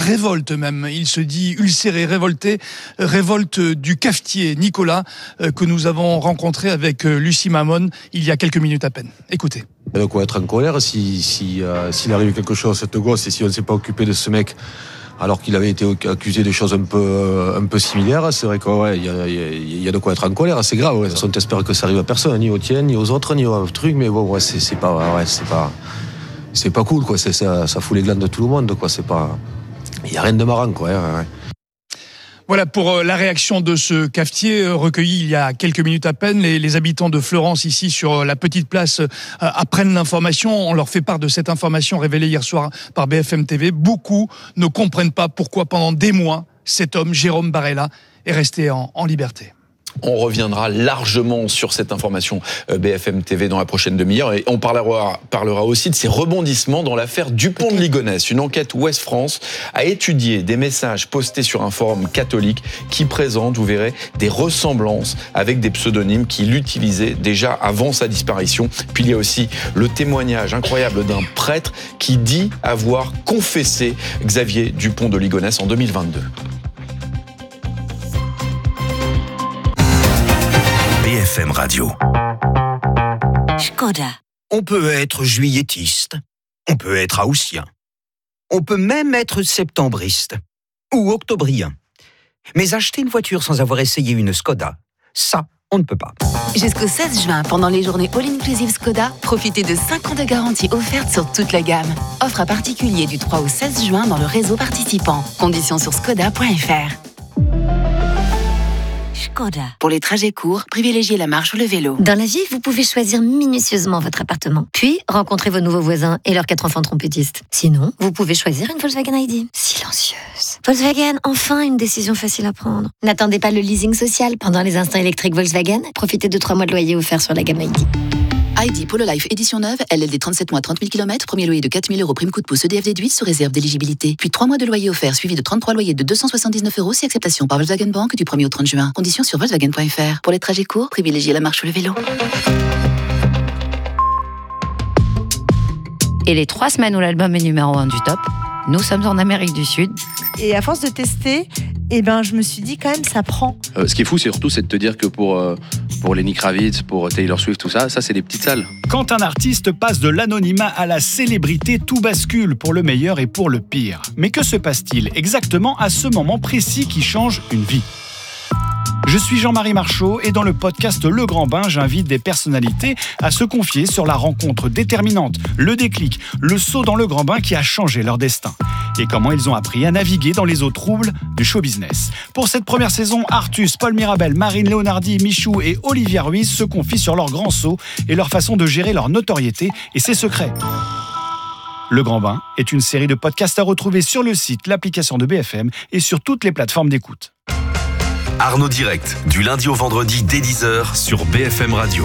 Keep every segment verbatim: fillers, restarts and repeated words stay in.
révolte même. Il se dit ulcéré, révolté, révolte du cafetier Nicolas que nous avons rencontré avec Lucie Mamon il y a quelques minutes à peine. Écoutez. Il y a de quoi être en colère si, si, euh, s'il arrive quelque chose à cette gosse et si on ne s'est pas occupé de ce mec alors qu'il avait été accusé de choses un peu, un peu similaires, c'est vrai qu'il ouais, y, y, y a de quoi être en colère, c'est grave. Ouais. On espère que ça arrive à personne, ni aux tiens, ni aux autres, ni aux trucs, mais bon, ouais, c'est, c'est pas, ouais, c'est pas, c'est pas cool, quoi. C'est, ça, ça fout les glandes de tout le monde, quoi. C'est pas, il y a rien de marrant, quoi. Ouais, ouais. Voilà pour la réaction de ce cafetier recueilli il y a quelques minutes à peine. Les, les habitants de Fleurance, ici sur la petite place, euh, apprennent l'information. On leur fait part de cette information révélée hier soir par B F M T V. Beaucoup ne comprennent pas pourquoi pendant des mois, cet homme, Jérôme Barella, est resté en, en liberté. On reviendra largement sur cette information B F M T V dans la prochaine demi-heure et on parlera, parlera aussi de ces rebondissements dans l'affaire Dupont de Ligonnès. Une enquête Ouest France a étudié des messages postés sur un forum catholique qui présente, vous verrez, des ressemblances avec des pseudonymes qu'il utilisait déjà avant sa disparition. Puis il y a aussi le témoignage incroyable d'un prêtre qui dit avoir confessé Xavier Dupont de Ligonnès en deux mille vingt-deux. B F M Radio. Škoda. On peut être juilletiste, on peut être haussien, on peut même être septembriste ou octobrien. Mais acheter une voiture sans avoir essayé une Škoda, ça, on ne peut pas. Jusqu'au seize juin, pendant les journées All-Inclusive Škoda, profitez de cinq ans de garantie offerte sur toute la gamme. Offre à particulier du trois au seize juin dans le réseau participant. Conditions sur škoda point f r. Škoda. Pour les trajets courts, privilégiez la marche ou le vélo. Dans la vie, vous pouvez choisir minutieusement votre appartement, puis rencontrer vos nouveaux voisins et leurs quatre enfants trompettistes. Sinon, vous pouvez choisir une Volkswagen I D. Silencieuse. Volkswagen, enfin une décision facile à prendre. N'attendez pas le leasing social pendant les instants électriques Volkswagen. Profitez de trois mois de loyer offerts sur la gamme I D. I D Polo Life édition neuve, L L D trente-sept mois, trente mille kilomètres, premier loyer de quatre mille euros, prime coup de pouce E D F déduit sous réserve d'éligibilité. Puis trois mois de loyer offert suivi de trente-trois loyers de deux cent soixante-dix-neuf euros si acceptation par Volkswagen Bank du premier au trente juin. Conditions sur volkswagen point f r. Pour les trajets courts, privilégiez la marche ou le vélo. Et les trois semaines où l'album est numéro un du top, nous sommes en Amérique du Sud. Et à force de tester, eh ben, je me suis dit quand même ça prend. Euh, ce qui est fou, c'est surtout c'est de te dire que pour, euh, pour Lenny Kravitz, pour Taylor Swift, tout ça, ça c'est des petites salles. Quand un artiste passe de l'anonymat à la célébrité, tout bascule pour le meilleur et pour le pire. Mais que se passe-t-il exactement à ce moment précis qui change une vie ? Je suis Jean-Marie Marchaud et dans le podcast Le Grand Bain, j'invite des personnalités à se confier sur la rencontre déterminante, le déclic, le saut dans le grand bain qui a changé leur destin et comment ils ont appris à naviguer dans les eaux troubles du show business. Pour cette première saison, Artus, Paul Mirabel, Marine Leonardi, Michou et Olivia Ruiz se confient sur leur grand saut et leur façon de gérer leur notoriété et ses secrets. Le Grand Bain est une série de podcasts à retrouver sur le site, l'application de B F M et sur toutes les plateformes d'écoute. Arnaud Direct, du lundi au vendredi dès dix heures sur B F M Radio.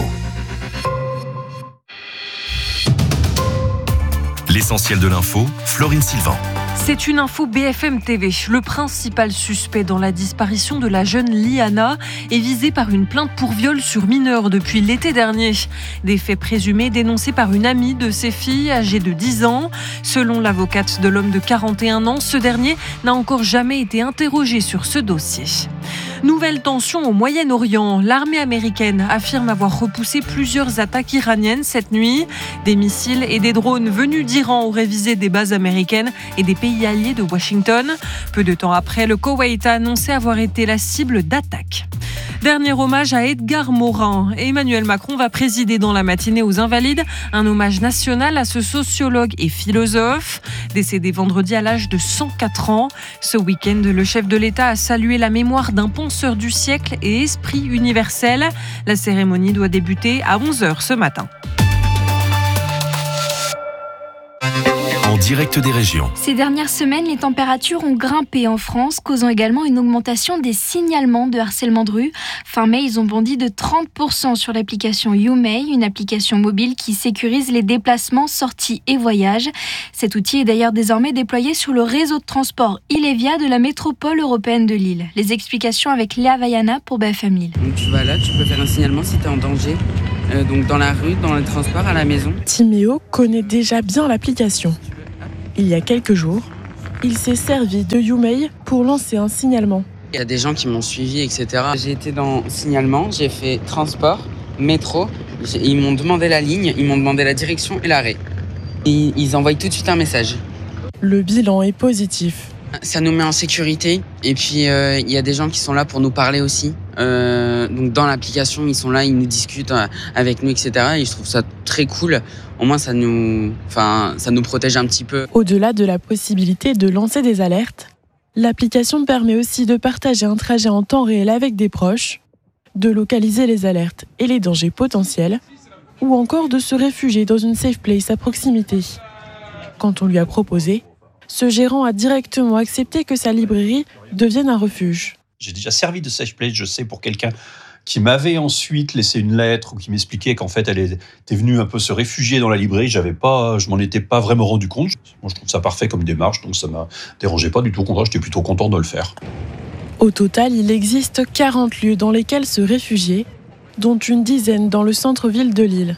L'essentiel de l'info, Florine Sylvain. C'est une info B F M T V. Le principal suspect dans la disparition de la jeune Liana est visé par une plainte pour viol sur mineur depuis l'été dernier. Des faits présumés dénoncés par une amie de ses filles âgée de dix ans. Selon l'avocate de l'homme de quarante et un ans, ce dernier n'a encore jamais été interrogé sur ce dossier. Nouvelle tension au Moyen-Orient. L'armée américaine affirme avoir repoussé plusieurs attaques iraniennes cette nuit. Des missiles et des drones venus d'Iran auraient visé des bases américaines et des pays alliés de Washington. Peu de temps après, le Koweït a annoncé avoir été la cible d'attaques. Dernier hommage à Edgar Morin. Emmanuel Macron va présider dans la matinée aux Invalides un hommage national à ce sociologue et philosophe. Décédé vendredi à l'âge de cent quatre ans. Ce week-end, le chef de l'État a salué la mémoire d'un penseur du siècle et esprit universel. La cérémonie doit débuter à onze heures ce matin. En direct des régions. Ces dernières semaines, les températures ont grimpé en France, causant également une augmentation des signalements de harcèlement de rue. Fin mai, ils ont bondi de trente pour cent sur l'application YouMay, une application mobile qui sécurise les déplacements, sorties et voyages. Cet outil est d'ailleurs désormais déployé sur le réseau de transport Ilevia de la métropole européenne de Lille. Les explications avec Léa Vaiana pour B F M Lille. Donc tu vas là, tu peux faire un signalement si tu es en danger. Euh, donc dans la rue, dans le transport, à la maison. Timéo connaît déjà bien l'application. Il y a quelques jours, Il s'est servi de YouMay pour lancer un signalement. Il y a des gens qui m'ont suivi, et cetera. J'ai été dans signalement, j'ai fait transport, métro. Ils m'ont demandé la ligne, ils m'ont demandé la direction et l'arrêt. Ils, ils envoient tout de suite un message. Le bilan est positif. Ça nous met en sécurité. Et puis, euh, il y a des gens qui sont là pour nous parler aussi. Euh, donc, dans l'application, ils sont là, ils nous discutent avec nous, et cetera. Et je trouve ça très cool. Au moins, ça nous, enfin, ça nous protège un petit peu. Au-delà de la possibilité de lancer des alertes, l'application permet aussi de partager un trajet en temps réel avec des proches, de localiser les alertes et les dangers potentiels, ou encore de se réfugier dans une safe place à proximité. Quand on lui a proposé, ce gérant a directement accepté que sa librairie devienne un refuge. J'ai déjà servi de safe place, je sais, pour quelqu'un qui m'avait ensuite laissé une lettre ou qui m'expliquait qu'en fait elle était venue un peu se réfugier dans la librairie. J'avais pas, je m'en étais pas vraiment rendu compte. Moi, je trouve ça parfait comme démarche, donc ça m'a dérangé pas du tout. Au contraire, j'étais plutôt content de le faire. Au total, il existe quarante lieux dans lesquels se réfugier, dont une dizaine dans le centre-ville de Lille.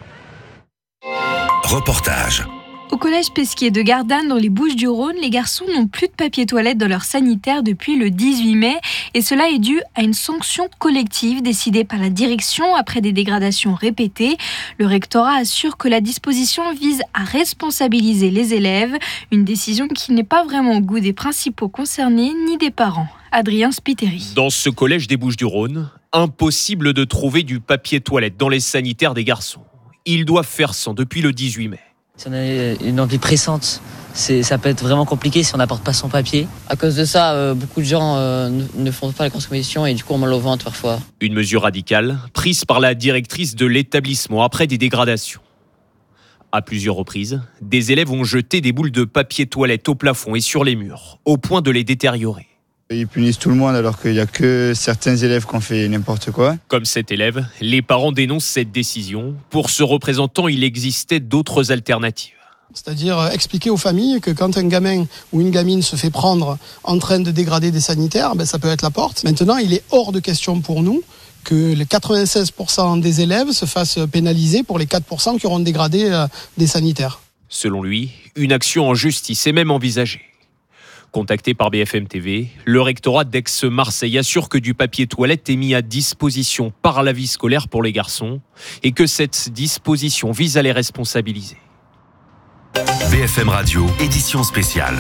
Reportage. Au collège Pesquier de Gardanne, dans les Bouches-du-Rhône, les garçons n'ont plus de papier toilette dans leur sanitaire depuis le dix-huit mai. Et cela est dû à une sanction collective décidée par la direction après des dégradations répétées. Le rectorat assure que la disposition vise à responsabiliser les élèves. Une décision qui n'est pas vraiment au goût des principaux concernés ni des parents. Adrien Spiteri. Dans ce collège des Bouches-du-Rhône, impossible de trouver du papier toilette dans les sanitaires des garçons. Ils doivent faire sans depuis le dix-huit mai. Si on a une envie pressante, c'est, ça peut être vraiment compliqué si on n'apporte pas son papier. À cause de ça, euh, beaucoup de gens euh, ne, ne font pas la consommation et du coup on mal au ventre parfois. Une mesure radicale prise par la directrice de l'établissement après des dégradations. À plusieurs reprises, des élèves ont jeté des boules de papier toilette au plafond et sur les murs, au point de les détériorer. Ils punissent tout le monde alors qu'il n'y a que certains élèves qui ont fait n'importe quoi. Comme cet élève, les parents dénoncent cette décision. Pour ce représentant, il existait d'autres alternatives. C'est-à-dire expliquer aux familles que quand un gamin ou une gamine se fait prendre en train de dégrader des sanitaires, ben ça peut être la porte. Maintenant, il est hors de question pour nous que les quatre-vingt-seize pour cent des élèves se fassent pénaliser pour les quatre pour cent qui auront dégradé des sanitaires. Selon lui, une action en justice est même envisagée. Contacté par B F M T V, le rectorat d'Aix-Marseille assure que du papier toilette est mis à disposition par la vie scolaire pour les garçons et que cette disposition vise à les responsabiliser. B F M Radio, édition spéciale.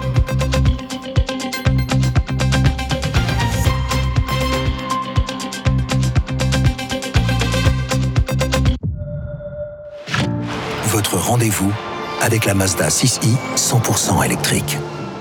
Votre rendez-vous avec la Mazda six i cent pour cent électrique.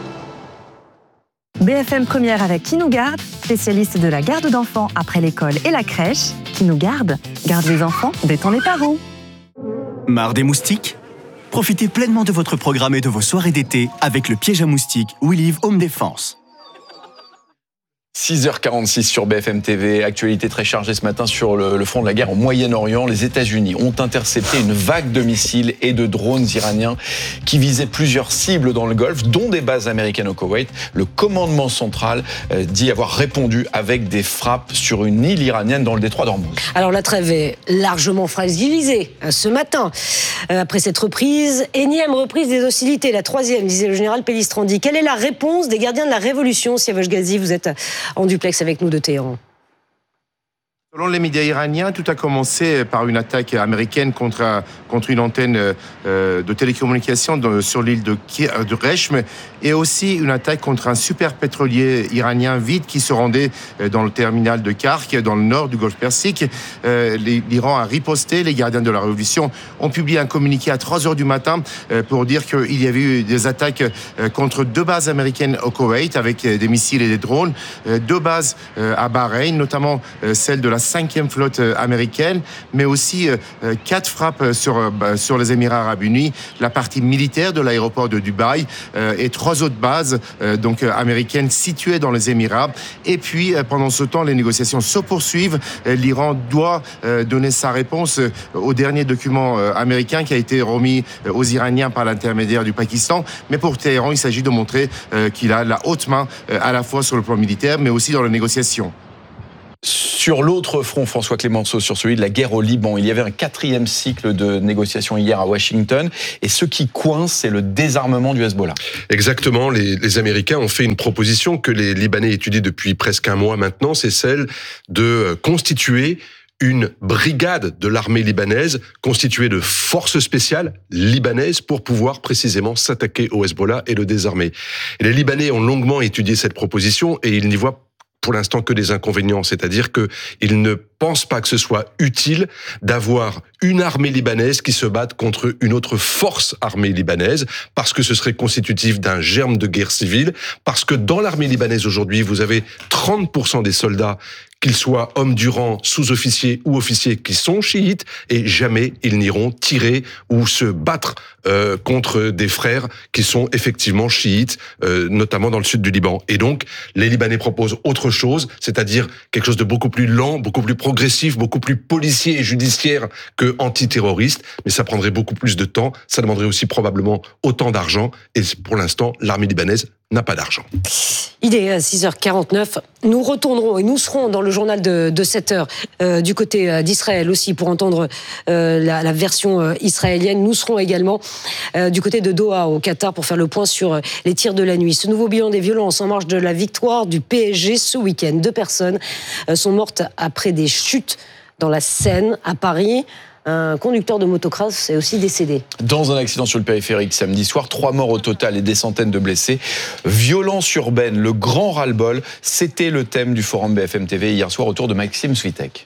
B F M Première avec Qui nous garde, spécialiste de la garde d'enfants après l'école et la crèche. Qui nous garde, garde les enfants, détend les parents. Marre des moustiques ? Profitez pleinement de votre programme et de vos soirées d'été avec le piège à moustiques We Live Home Defense. six heures quarante-six sur B F M T V, actualité très chargée ce matin sur le, le front de la guerre au Moyen-Orient. Les États-Unis ont intercepté une vague de missiles et de drones iraniens qui visaient plusieurs cibles dans le Golfe, dont des bases américaines au Koweït. Le commandement central euh, dit avoir répondu avec des frappes sur une île iranienne dans le détroit d'Ormuz. Alors la trêve est largement fragilisée hein, ce matin. Euh, après cette reprise, énième reprise des hostilités, la troisième, disait le général Pellistrandi. Quelle est la réponse des gardiens de la révolution? Siavash Ghazi, vous êtes en duplex avec nous de Téhéran. Selon les médias iraniens, tout a commencé par une attaque américaine contre, contre une antenne euh, de télécommunications de, sur l'île de, de Reshm et aussi une attaque contre un super pétrolier iranien vide qui se rendait dans le terminal de Kark, dans le nord du Golfe Persique. Euh, L'Iran a riposté, les gardiens de la révolution ont publié un communiqué à trois heures du matin euh, pour dire qu'il y avait eu des attaques euh, contre deux bases américaines au Koweït avec des missiles et des drones, euh, deux bases euh, à Bahreïn, notamment euh, celle de la cinquième flotte américaine, mais aussi euh, quatre frappes sur, euh, sur les Émirats arabes unis, la partie militaire de l'aéroport de Dubaï euh, et trois autres bases euh, donc, euh, américaines situées dans les Émirats. Et puis, euh, pendant ce temps, les négociations se poursuivent. Euh, L'Iran doit euh, donner sa réponse euh, au dernier document euh, américain qui a été remis euh, aux Iraniens par l'intermédiaire du Pakistan. Mais pour Téhéran, il s'agit de montrer euh, qu'il a la haute main euh, à la fois sur le plan militaire, mais aussi dans les négociations. Sur l'autre front, François Clémenceau, sur celui de la guerre au Liban, il y avait un quatrième cycle de négociations hier à Washington. Et ce qui coince, c'est le désarmement du Hezbollah. Exactement. Les, les Américains ont fait une proposition que les Libanais étudient depuis presque un mois maintenant. C'est celle de constituer une brigade de l'armée libanaise constituée de forces spéciales libanaises pour pouvoir précisément s'attaquer au Hezbollah et le désarmer. Et les Libanais ont longuement étudié cette proposition et ils n'y voient pour l'instant que des inconvénients, c'est-à-dire qu'ils ne pensent pas que ce soit utile d'avoir une armée libanaise qui se batte contre une autre force armée libanaise, parce que ce serait constitutif d'un germe de guerre civile, parce que dans l'armée libanaise aujourd'hui, vous avez trente pour cent des soldats, qu'ils soient hommes du rang, sous-officiers ou officiers, qui sont chiites, et jamais ils n'iront tirer ou se battre euh, contre des frères qui sont effectivement chiites, euh, notamment dans le sud du Liban. Et donc, les Libanais proposent autre chose, c'est-à-dire quelque chose de beaucoup plus lent, beaucoup plus progressif, beaucoup plus policier et judiciaire que antiterroriste, mais ça prendrait beaucoup plus de temps, ça demanderait aussi probablement autant d'argent, et pour l'instant, l'armée libanaise n'a pas d'argent. Il est à six heures quarante-neuf. Nous retournerons et nous serons dans le journal de, de sept heures euh, du côté euh, d'Israël aussi pour entendre euh, la, la version euh, israélienne. Nous serons également euh, du côté de Doha au Qatar pour faire le point sur euh, les tirs de la nuit. Ce nouveau bilan des violences en marge de la victoire du P S G ce week-end. Deux personnes euh, sont mortes après des chutes dans la Seine à Paris. Un conducteur de motocross est aussi décédé. Dans un accident sur le périphérique samedi soir, trois morts au total et des centaines de blessés. Violence urbaine, le grand ras-le-bol, c'était le thème du forum B F M T V hier soir autour de Maxime Switek.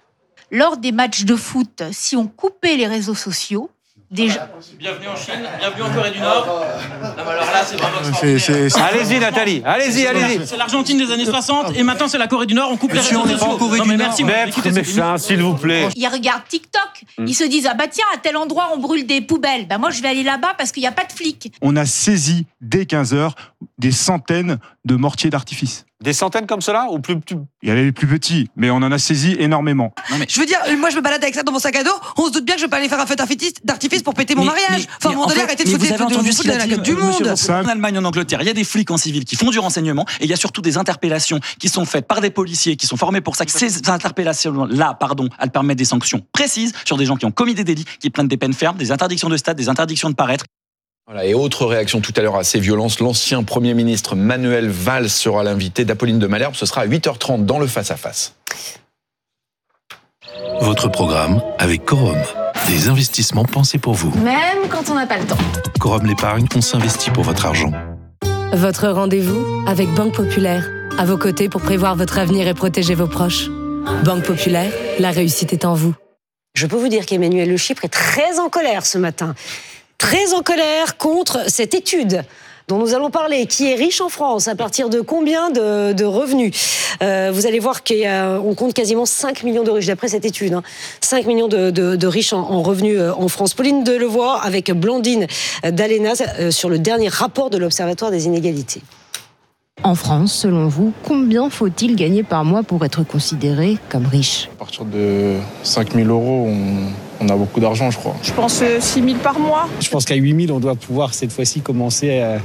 Lors des matchs de foot, si on coupait les réseaux sociaux, déjà... Bienvenue en Chine, bienvenue en Corée du Nord. Non, mais alors là, c'est vraiment c'est, c'est, c'est... Allez-y Nathalie, allez-y, allez-y. C'est l'Argentine des années soixante et maintenant c'est la Corée du Nord, on coupe les réseaux sociaux. En Corée non, mais merci, Maître méchant, s'il vous plaît. Ils regardent TikTok, ils se disent ah bah tiens, à tel endroit on brûle des poubelles. Bah moi je vais aller là-bas parce qu'il n'y a pas de flics. On a saisi dès quinze heures des centaines de mortiers d'artifice. Des centaines comme cela ou plus, plus... Il y avait les plus petits, mais on en a saisi énormément. Non, mais... Je veux dire, moi je me balade avec ça dans mon sac à dos, on se doute bien que je vais pas aller faire un feu d'artifice pour péter mon mais, mariage. Mais, enfin, mon délire, arrêtez de foutre de la gueule du monde. En Allemagne, en Angleterre, il y a des flics en civil qui font du renseignement et il y a surtout des interpellations qui sont faites par des policiers qui sont formés pour ça. Ces interpellations-là, pardon, elles permettent des sanctions précises sur des gens qui ont commis des délits, qui prennent des peines fermes, des interdictions de stade, des interdictions de paraître. Voilà, et autre réaction tout à l'heure à ces violences, l'ancien Premier ministre Manuel Valls sera l'invité d'Apolline de Malherbe. Ce sera à huit heures trente dans le face-à-face. Votre programme avec Corum. Des investissements pensés pour vous. Même quand on n'a pas le temps. Corum l'épargne, on s'investit pour votre argent. Votre rendez-vous avec Banque Populaire. À vos côtés pour prévoir votre avenir et protéger vos proches. Banque Populaire, la réussite est en vous. Je peux vous dire qu'Emmanuel Le Chypre est très en colère ce matin. Très en colère contre cette étude dont nous allons parler. Qui est riche en France? À partir de combien de, de revenus? euh, Vous allez voir qu'on compte quasiment cinq millions de riches, d'après cette étude. Hein. cinq millions de, de, de riches en, en revenus en France. Pauline Delevoye avec Blandine Dalenas euh, sur le dernier rapport de l'Observatoire des inégalités. En France, selon vous, combien faut-il gagner par mois pour être considéré comme riche? À partir de cinq mille euros, on, on a beaucoup d'argent, je crois. Je pense six mille par mois. Je pense qu'à huit mille, on doit pouvoir cette fois-ci commencer à,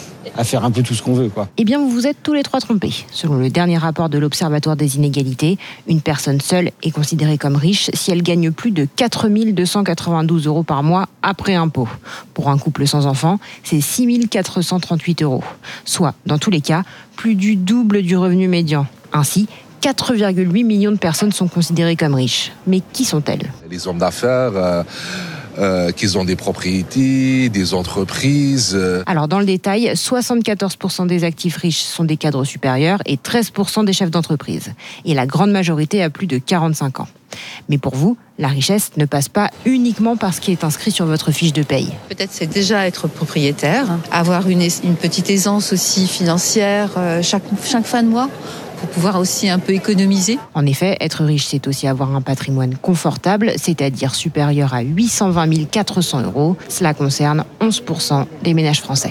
à faire un peu tout ce qu'on veut, quoi. Eh bien, vous vous êtes tous les trois trompés. Selon le dernier rapport de l'Observatoire des inégalités, une personne seule est considérée comme riche si elle gagne plus de quatre mille deux cent quatre-vingt-douze euros par mois après impôt. Pour un couple sans enfant, c'est six mille quatre cent trente-huit euros. Soit, dans tous les cas, plus du double du revenu médian. Ainsi, quatre virgule huit millions de personnes sont considérées comme riches. Mais qui sont-elles? Les hommes d'affaires... Euh... Euh, qu'ils ont des propriétés, des entreprises. Euh... Alors dans le détail, soixante-quatorze pour cent des actifs riches sont des cadres supérieurs et treize pour cent des chefs d'entreprise. Et la grande majorité a plus de quarante-cinq ans. Mais pour vous, la richesse ne passe pas uniquement par ce qui est inscrit sur votre fiche de paye. Peut-être c'est déjà être propriétaire, avoir une, une petite aisance aussi financière euh, chaque, chaque fin de mois, pour pouvoir aussi un peu économiser. En effet, être riche, c'est aussi avoir un patrimoine confortable, c'est-à-dire supérieur à huit cent vingt mille quatre cents euros. Cela concerne onze pour cent des ménages français.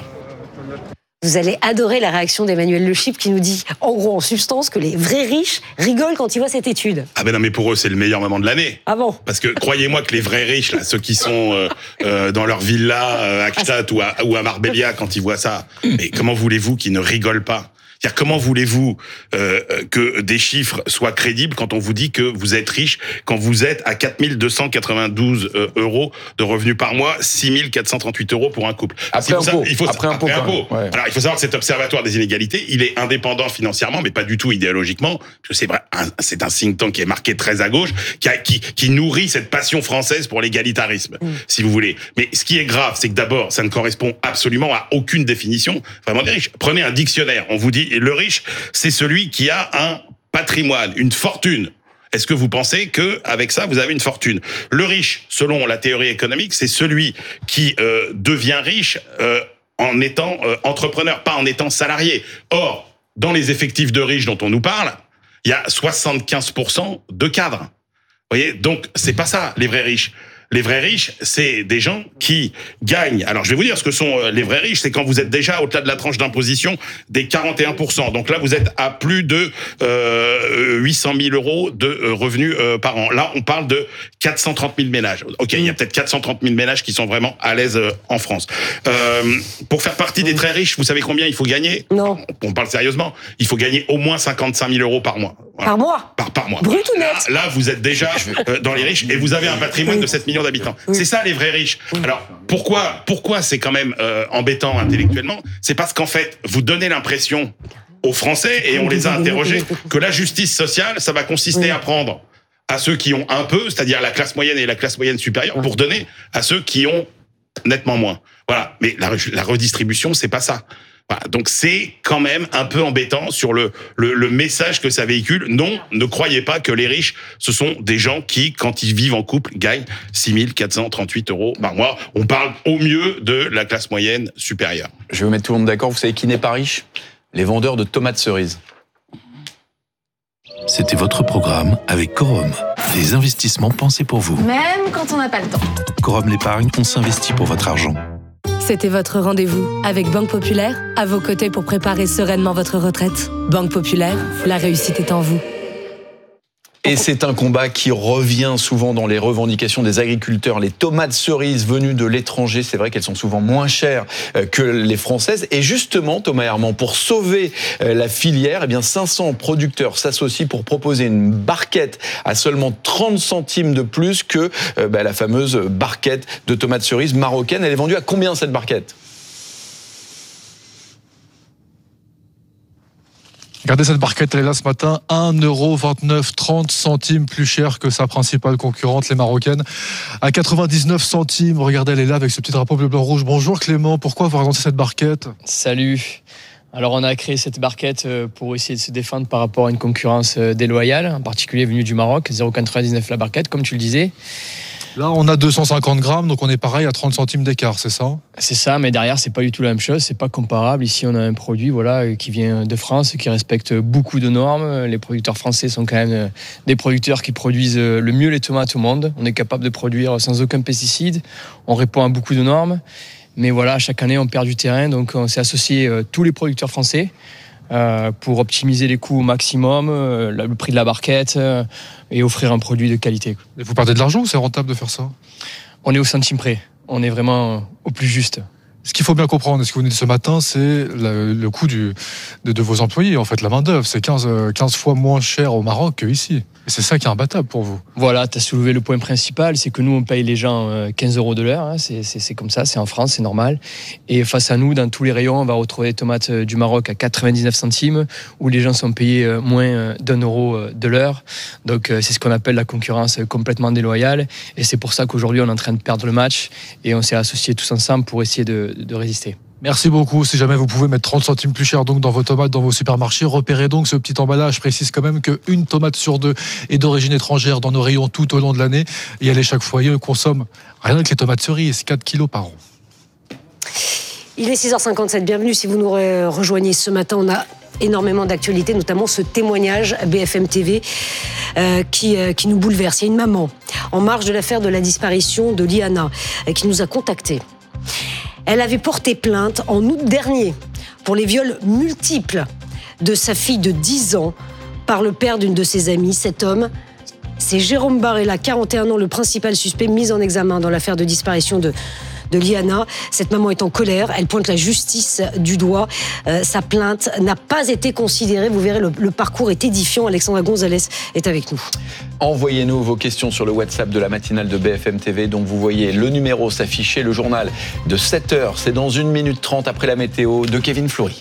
Vous allez adorer la réaction d'Emmanuel Le Chypre qui nous dit, en gros, en substance, que les vrais riches rigolent quand ils voient cette étude. Ah ben non, mais pour eux, c'est le meilleur moment de l'année. Ah bon? Parce que croyez-moi que les vrais riches, là, ceux qui sont euh, euh, dans leur villa euh, à Kstatt ou à, ou à Marbella, quand ils voient ça, mais comment voulez-vous qu'ils ne rigolent pas? C'est-à-dire, comment voulez-vous euh, que des chiffres soient crédibles quand on vous dit que vous êtes riche, quand vous êtes à quatre mille deux cent quatre-vingt-douze euros de revenus par mois, six mille quatre cent trente-huit euros pour un couple. Après si impôt. Il faut, après impôt. Après impôt. Ouais. Alors, il faut savoir que cet observatoire des inégalités, il est indépendant financièrement, mais pas du tout idéologiquement, parce que c'est vrai, un, c'est un think tank qui est marqué très à gauche, qui, a, qui, qui nourrit cette passion française pour l'égalitarisme, mmh. si vous voulez. Mais ce qui est grave, c'est que d'abord, ça ne correspond absolument à aucune définition vraiment des riches. Prenez un dictionnaire, on vous dit, le riche, c'est celui qui a un patrimoine, une fortune. Est-ce que vous pensez que avec ça vous avez une fortune? Le riche, selon la théorie économique, c'est celui qui euh, devient riche euh, en étant euh, entrepreneur, pas en étant salarié. Or, dans les effectifs de riches dont on nous parle, il y a soixante-quinze pour cent de cadres. Vous voyez, donc c'est pas ça les vrais riches. Les vrais riches, c'est des gens qui gagnent. Alors, je vais vous dire ce que sont les vrais riches. C'est quand vous êtes déjà au-delà de la tranche d'imposition des quarante et un pour cent. Donc là, vous êtes à plus de euh, huit cent mille euros de revenus euh, par an. Là, on parle de quatre cent trente mille ménages. Ok, il y a peut-être quatre cent trente mille ménages qui sont vraiment à l'aise euh, en France. Euh, pour faire partie des très riches, vous savez combien il faut gagner? Non. On parle sérieusement. Il faut gagner au moins cinquante-cinq mille euros par mois. Voilà. Par mois? Par, par mois. Brut ou net? Là, là, vous êtes déjà euh, dans les riches et vous avez un patrimoine oui. de sept millions d'habitants. Oui. C'est ça les vrais riches. Oui. Alors pourquoi pourquoi c'est quand même euh, embêtant intellectuellement? C'est parce qu'en fait vous donnez l'impression aux Français, et on les a interrogés, que la justice sociale ça va consister oui. à prendre à ceux qui ont un peu, c'est-à-dire la classe moyenne et la classe moyenne supérieure, oui. pour donner à ceux qui ont nettement moins. Voilà. Mais la, la redistribution c'est pas ça. Voilà, donc c'est quand même un peu embêtant sur le, le le message que ça véhicule. Non, ne croyez pas que les riches, ce sont des gens qui, quand ils vivent en couple, gagnent six mille quatre cent trente-huit euros par mois. On parle au mieux de la classe moyenne supérieure. Je vais vous mettre tout le monde d'accord. Vous savez qui n'est pas riche? Les vendeurs de tomates cerises. C'était votre programme avec Corum. Des investissements pensés pour vous. Même quand on n'a pas le temps. Corum l'épargne, on s'investit pour votre argent. C'était votre rendez-vous avec Banque Populaire, à vos côtés pour préparer sereinement votre retraite. Banque Populaire, la réussite est en vous. Et c'est un combat qui revient souvent dans les revendications des agriculteurs. Les tomates cerises venues de l'étranger, c'est vrai qu'elles sont souvent moins chères que les françaises. Et justement, Thomas Herman, pour sauver la filière, eh bien cinq cents producteurs s'associent pour proposer une barquette à seulement trente centimes de plus que bah, la fameuse barquette de tomates cerises marocaine. Elle est vendue à combien cette barquette ? Regardez cette barquette, elle est là ce matin, un euro vingt-neuf, trente centimes plus cher que sa principale concurrente, les marocaines, à quatre-vingt-dix-neuf centimes. Regardez, elle est là avec ce petit drapeau bleu, blanc, rouge. Bonjour Clément, pourquoi vous lancé cette barquette ? Salut. Alors on a créé cette barquette pour essayer de se défendre par rapport à une concurrence déloyale, en particulier venue du Maroc, zéro virgule quatre-vingt-dix-neuf la barquette, comme tu le disais. Là, on a deux cent cinquante grammes, donc on est pareil à trente centimes d'écart, c'est ça ? C'est ça, mais derrière, c'est pas du tout la même chose, c'est pas comparable. Ici, on a un produit voilà, qui vient de France, qui respecte beaucoup de normes. Les producteurs français sont quand même des producteurs qui produisent le mieux les tomates au monde. On est capable de produire sans aucun pesticide. On répond à beaucoup de normes. Mais voilà, chaque année, on perd du terrain, donc on s'est associé tous les producteurs français. Euh, pour optimiser les coûts au maximum, euh, le prix de la barquette euh, et offrir un produit de qualité. Et vous perdez de l'argent ou c'est rentable de faire ça ? On est au centime près, on est vraiment au plus juste. Ce qu'il faut bien comprendre, ce que vous nous dites ce matin, c'est le, le coût du, de, de vos employés, en fait, la main-d'œuvre. C'est quinze, quinze fois moins cher au Maroc qu'ici. Et c'est ça qui est imbattable pour vous. Voilà, tu as soulevé le point principal, c'est que nous, on paye les gens quinze euros de l'heure. Hein, c'est, c'est, c'est comme ça, c'est en France, c'est normal. Et face à nous, dans tous les rayons, on va retrouver des tomates du Maroc à quatre-vingt-dix-neuf centimes, où les gens sont payés moins d'un euro de l'heure. Donc, c'est ce qu'on appelle la concurrence complètement déloyale. Et c'est pour ça qu'aujourd'hui, on est en train de perdre le match. Et on s'est associés tous ensemble pour essayer de, de résister. Merci beaucoup. Si jamais vous pouvez mettre trente centimes plus cher donc dans vos tomates, dans vos supermarchés, repérez donc ce petit emballage. Je précise quand même qu'une tomate sur deux est d'origine étrangère dans nos rayons tout au long de l'année. Et allez, chaque foyer consomme rien que les tomates cerises, quatre kilos par an. Il est six heures cinquante-sept. Bienvenue si vous nous rejoignez ce matin. On a énormément d'actualités, notamment ce témoignage à B F M T V euh, qui, euh, qui nous bouleverse. Il y a une maman en marge de l'affaire de la disparition de Liana euh, qui nous a contactés. Elle avait porté plainte en août dernier pour les viols multiples de sa fille de dix ans par le père d'une de ses amies. Cet homme, c'est Jérôme Barella, quarante et un ans, le principal suspect mis en examen dans l'affaire de disparition de, de l'I A N A. Cette maman est en colère, elle pointe la justice du doigt. Euh, sa plainte n'a pas été considérée. Vous verrez, le, le parcours est édifiant. Alexandra Gonzalez est avec nous. Envoyez-nous vos questions sur le WhatsApp de la matinale de B F M T V. Donc vous voyez le numéro s'afficher, le journal de sept heures. C'est dans une minute trente après la météo de Kevin Fleury.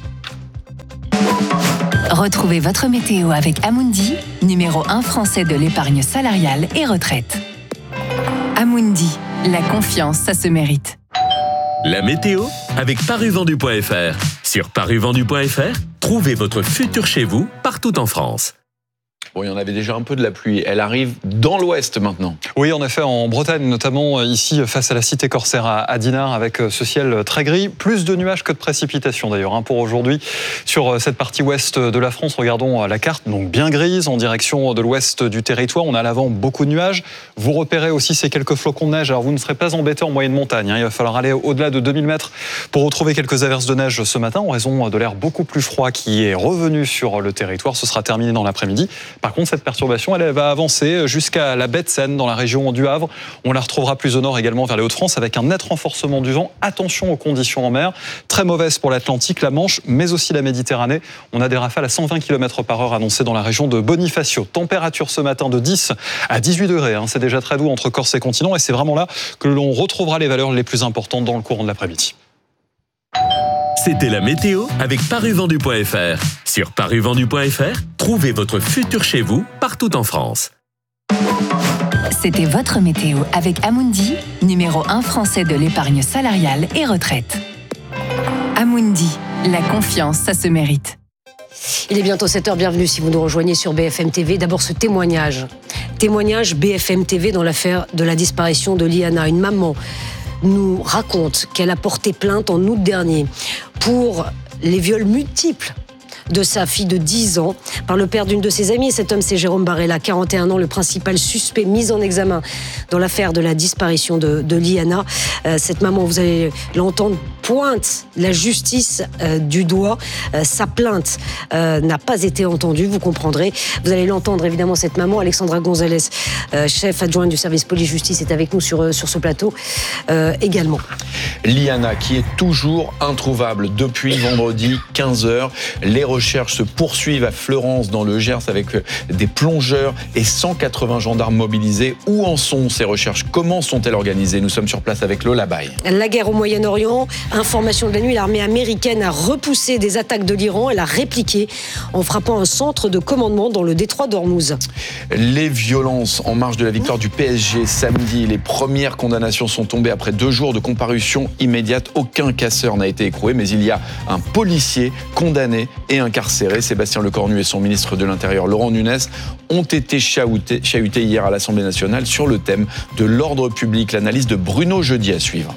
Retrouvez votre météo avec Amundi, numéro un français de l'épargne salariale et retraite. Amundi, la confiance, ça se mérite. La météo avec parisvendu point F R. Sur parisvendu point F R, trouvez votre futur chez vous partout en France. Bon, il y en avait déjà un peu de la pluie. Elle arrive dans l'ouest maintenant. Oui, en effet, en Bretagne, notamment ici, face à la cité corsaire à Dinard, avec ce ciel très gris. Plus de nuages que de précipitations, d'ailleurs, hein, pour aujourd'hui. Sur cette partie ouest de la France, regardons la carte, donc bien grise, en direction de l'ouest du territoire. On a à l'avant beaucoup de nuages. Vous repérez aussi ces quelques flocons de neige. Alors, vous ne serez pas embêtés en moyenne montagne, hein. Il va falloir aller au-delà de deux mille mètres pour retrouver quelques averses de neige ce matin, en raison de l'air beaucoup plus froid qui est revenu sur le territoire. Ce sera terminé dans l'après-midi. Par contre, cette perturbation, elle, elle va avancer jusqu'à la baie de Seine, dans la région du Havre. On la retrouvera plus au nord également vers les Hauts-de-France, avec un net renforcement du vent. Attention aux conditions en mer, très mauvaises pour l'Atlantique, la Manche, mais aussi la Méditerranée. On a des rafales à cent vingt kilomètres par heure annoncées dans la région de Bonifacio. Température ce matin de dix à dix-huit degrés. Hein. C'est déjà très doux entre Corse et continent, et c'est vraiment là que l'on retrouvera les valeurs les plus importantes dans le courant de l'après-midi. C'était la météo avec parisvendu point F R. Sur parisvendu point F R, trouvez votre futur chez vous partout en France. C'était votre météo avec Amundi, numéro un français de l'épargne salariale et retraite. Amundi, la confiance, ça se mérite. Il est bientôt sept heures, bienvenue si vous nous rejoignez sur B F M T V. D'abord ce témoignage. Témoignage B F M T V dans l'affaire de la disparition de l'I A N A. Une maman nous raconte qu'elle a porté plainte en août dernier pour les viols multiples de sa fille de dix ans par le père d'une de ses amies. Cet homme, c'est Jérôme Barella, quarante et un ans, le principal suspect mis en examen dans l'affaire de la disparition de, de l'I A N A. Euh, cette maman, vous allez l'entendre, pointe la justice euh, du doigt. Euh, sa plainte euh, n'a pas été entendue, vous comprendrez. Vous allez l'entendre, évidemment, cette maman, Alexandra Gonzalez, euh, chef adjointe du service police-justice, est avec nous sur, euh, sur ce plateau euh, également. L'I A N A qui est toujours introuvable depuis vendredi quinze heures. Les recherches se poursuivent à Fleurance dans le Gers avec des plongeurs et cent quatre-vingts gendarmes mobilisés. Où en sont ces recherches? Comment sont-elles organisées? Nous sommes sur place avec Lola Bay. La guerre au Moyen-Orient, information de la nuit, l'armée américaine a repoussé des attaques de l'Iran. Elle a répliqué en frappant un centre de commandement dans le détroit d'Ormuz. Les violences en marge de la victoire du P S G samedi. Les premières condamnations sont tombées après deux jours de comparution immédiate. Aucun casseur n'a été écroué, mais il y a un policier condamné et incarcéré. Sébastien Lecornu et son ministre de l'Intérieur, Laurent Nunez, ont été chahutés, chahutés hier à l'Assemblée nationale sur le thème de l'ordre public. L'analyse de Bruno Jeudi à suivre.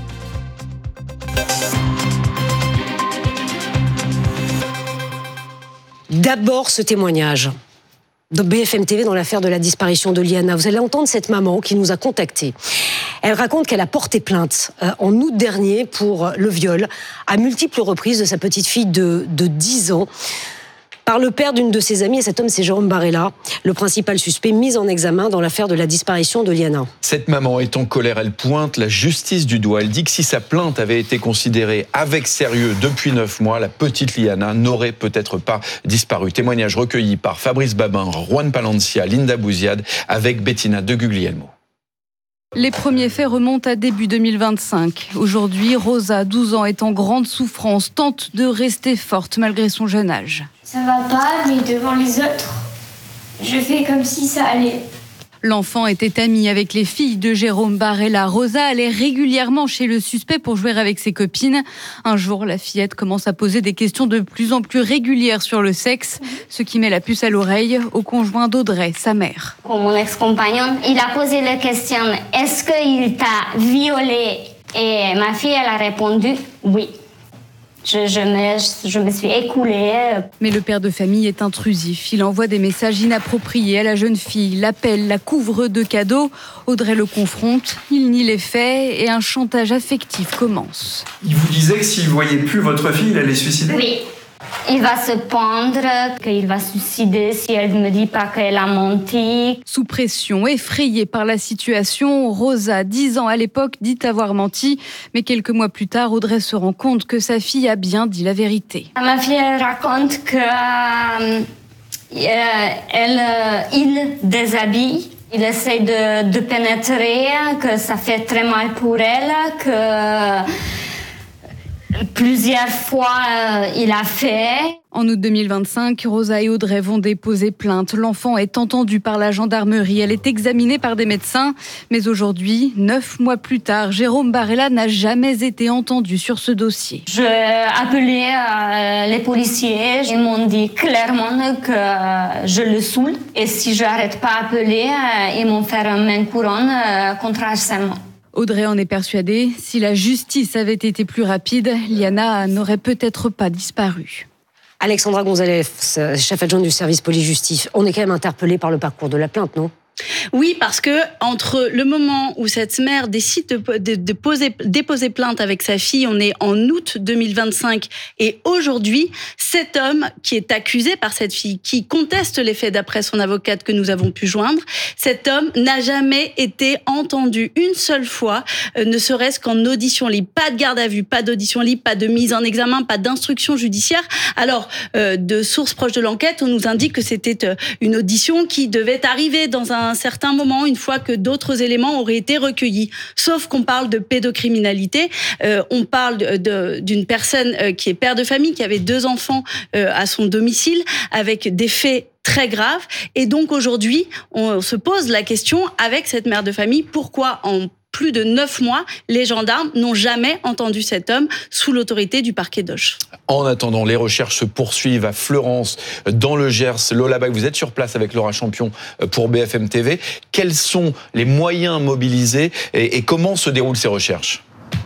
D'abord, ce témoignage de B F M T V dans l'affaire de la disparition de l'I A N A. Vous allez entendre cette maman qui nous a contactés. Elle raconte qu'elle a porté plainte euh, en août dernier pour le viol à multiples reprises de sa petite fille de, de dix ans par le père d'une de ses amies. Et cet homme, c'est Jérôme Barella, le principal suspect mis en examen dans l'affaire de la disparition de l'I A N A. Cette maman est en colère. Elle pointe la justice du doigt. Elle dit que si sa plainte avait été considérée avec sérieux depuis neuf mois, la petite L'I A N A n'aurait peut-être pas disparu. Témoignage recueilli par Fabrice Babin, Juan Palencia, Linda Bouziad, avec Bettina de Guglielmo. Les premiers faits remontent à début deux mille vingt-cinq. Aujourd'hui, Rosa, douze ans, est en grande souffrance, tente de rester forte malgré son jeune âge. Ça va pas, mais devant les autres, je fais comme si ça allait. L'enfant était ami avec les filles de Jérôme Barella. Rosa allait régulièrement chez le suspect pour jouer avec ses copines. Un jour, la fillette commence à poser des questions de plus en plus régulières sur le sexe, ce qui met la puce à l'oreille au conjoint d'Audrey, sa mère. Mon ex-compagnon, il a posé la question « Est-ce qu'il t'a violée ?» Et ma fille, elle a répondu « Oui ». Je, je, me, je me suis écoulée. Mais le père de famille est intrusif. Il envoie des messages inappropriés à la jeune fille, l'appelle, la couvre de cadeaux. Audrey le confronte, il nie les faits et un chantage affectif commence. Il vous disait que s'il ne voyait plus votre fille, il allait se suicider? Oui. Il va se pendre, qu'il va se suicider si elle ne me dit pas qu'elle a menti. Sous pression, effrayée par la situation, Rosa, dix ans à l'époque, dit avoir menti. Mais quelques mois plus tard, Audrey se rend compte que sa fille a bien dit la vérité. Ma fille elle raconte que euh, elle, euh, il déshabille. Il essaie de, de pénétrer, que ça fait très mal pour elle, que plusieurs fois euh, il a fait. En août deux mille vingt-cinq, Rosa et Audrey vont déposer plainte. L'enfant est entendu par la gendarmerie. Elle est examinée par des médecins. Mais aujourd'hui, neuf mois plus tard, Jérôme Barella n'a jamais été entendu sur ce dossier. J'ai appelé euh, les policiers. Ils m'ont dit clairement que euh, je le saoule. Et si je n'arrête pas d'appeler, euh, ils m'ont fait un main couronne euh, contre harcèlement. Audrey en est persuadée. Si la justice avait été plus rapide, Liana n'aurait peut-être pas disparu. Alexandra Gonzalez, chef adjointe du service police-justice, on est quand même interpellé par le parcours de la plainte, non ? Oui, parce que entre le moment où cette mère décide de, de, de poser, déposer plainte avec sa fille, on est en août deux mille vingt-cinq, et aujourd'hui, cet homme qui est accusé par cette fille, qui conteste les faits d'après son avocate que nous avons pu joindre, cet homme n'a jamais été entendu une seule fois, euh, ne serait-ce qu'en audition libre. Pas de garde à vue, pas d'audition libre, pas de mise en examen, pas d'instruction judiciaire. Alors, euh, de sources proches de l'enquête, on nous indique que c'était euh, une audition qui devait arriver dans un un certain moment, une fois que d'autres éléments auraient été recueillis. Sauf qu'on parle de pédocriminalité, euh, on parle de, de, d'une personne euh, qui est père de famille, qui avait deux enfants euh, à son domicile, avec des faits très graves. Et donc aujourd'hui, on se pose la question avec cette mère de famille, pourquoi en plus de neuf mois, les gendarmes n'ont jamais entendu cet homme sous l'autorité du parquet d'Auch. En attendant, les recherches se poursuivent à Fleurance, dans le Gers. Lola Bach, vous êtes sur place avec Laura Champion pour B F M T V. Quels sont les moyens mobilisés et, et comment se déroulent ces recherches ?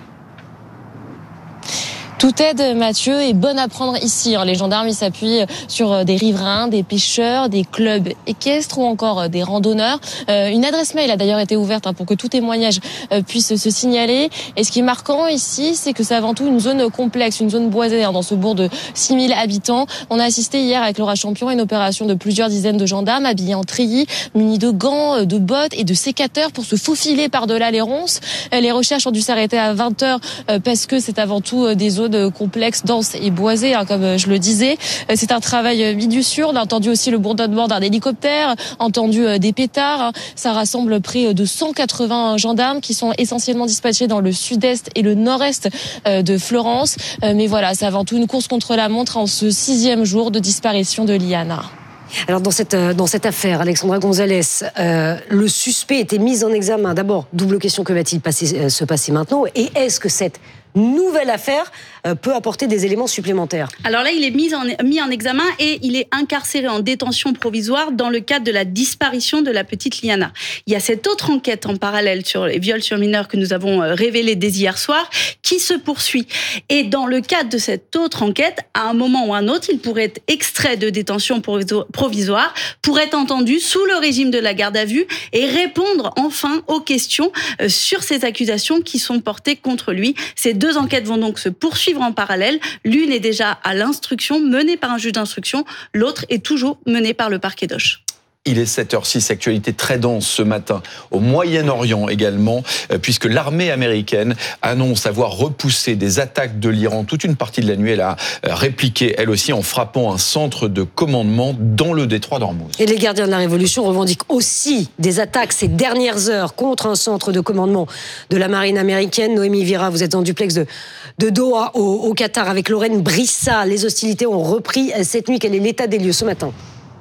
Toute aide, Mathieu, est bonne à prendre ici. Les gendarmes ils s'appuient sur des riverains, des pêcheurs, des clubs équestres ou encore des randonneurs. Une adresse mail a d'ailleurs été ouverte pour que tout témoignage puisse se signaler. Et ce qui est marquant ici, c'est que c'est avant tout une zone complexe, une zone boisée dans ce bourg de six mille habitants. On a assisté hier avec Laura Champion à une opération de plusieurs dizaines de gendarmes habillés en treillis, munis de gants, de bottes et de sécateurs pour se faufiler par-delà les ronces. Les recherches ont dû s'arrêter à vingt heures parce que c'est avant tout des zones complexe, dense et boisée, hein, comme je le disais. C'est un travail minutieux. On a entendu aussi le bourdonnement d'un hélicoptère, entendu des pétards. Hein. Ça rassemble près de cent quatre-vingts gendarmes qui sont essentiellement dispatchés dans le sud-est et le nord-est de Fleurance. Mais voilà, c'est avant tout une course contre la montre en ce sixième jour de disparition de Liana. Alors dans cette, dans cette affaire, Alexandra Gonzalez, euh, le suspect était mis en examen. D'abord, double question, que va-t-il passer, euh, se passer maintenant ? Et est-ce que cette nouvelle affaire euh, peut apporter des éléments supplémentaires ? Alors là, il est mis en, mis en examen et il est incarcéré en détention provisoire dans le cadre de la disparition de la petite Liana. Il y a cette autre enquête en parallèle sur les viols sur mineurs que nous avons révélée dès hier soir qui se poursuit. Et dans le cadre de cette autre enquête, à un moment ou un autre, il pourrait être extrait de détention provisoire, pourrait être entendu sous le régime de la garde à vue et répondre enfin aux questions sur ces accusations qui sont portées contre lui. Ces deux enquêtes vont donc se poursuivre en parallèle. L'une est déjà à l'instruction, menée par un juge d'instruction. L'autre est toujours menée par le parquet d'Auch. Il est sept heures six, actualité très dense ce matin au Moyen-Orient également, puisque l'armée américaine annonce avoir repoussé des attaques de l'Iran. Toute une partie de la nuit, elle a répliqué, elle aussi, en frappant un centre de commandement dans le détroit d'Ormuz. Et les gardiens de la Révolution revendiquent aussi des attaques ces dernières heures contre un centre de commandement de la marine américaine. Noémie Vira, vous êtes en duplex de, de Doha au, au Qatar avec Lorraine Brissa. Les hostilités ont repris cette nuit. Quel est l'état des lieux ce matin ?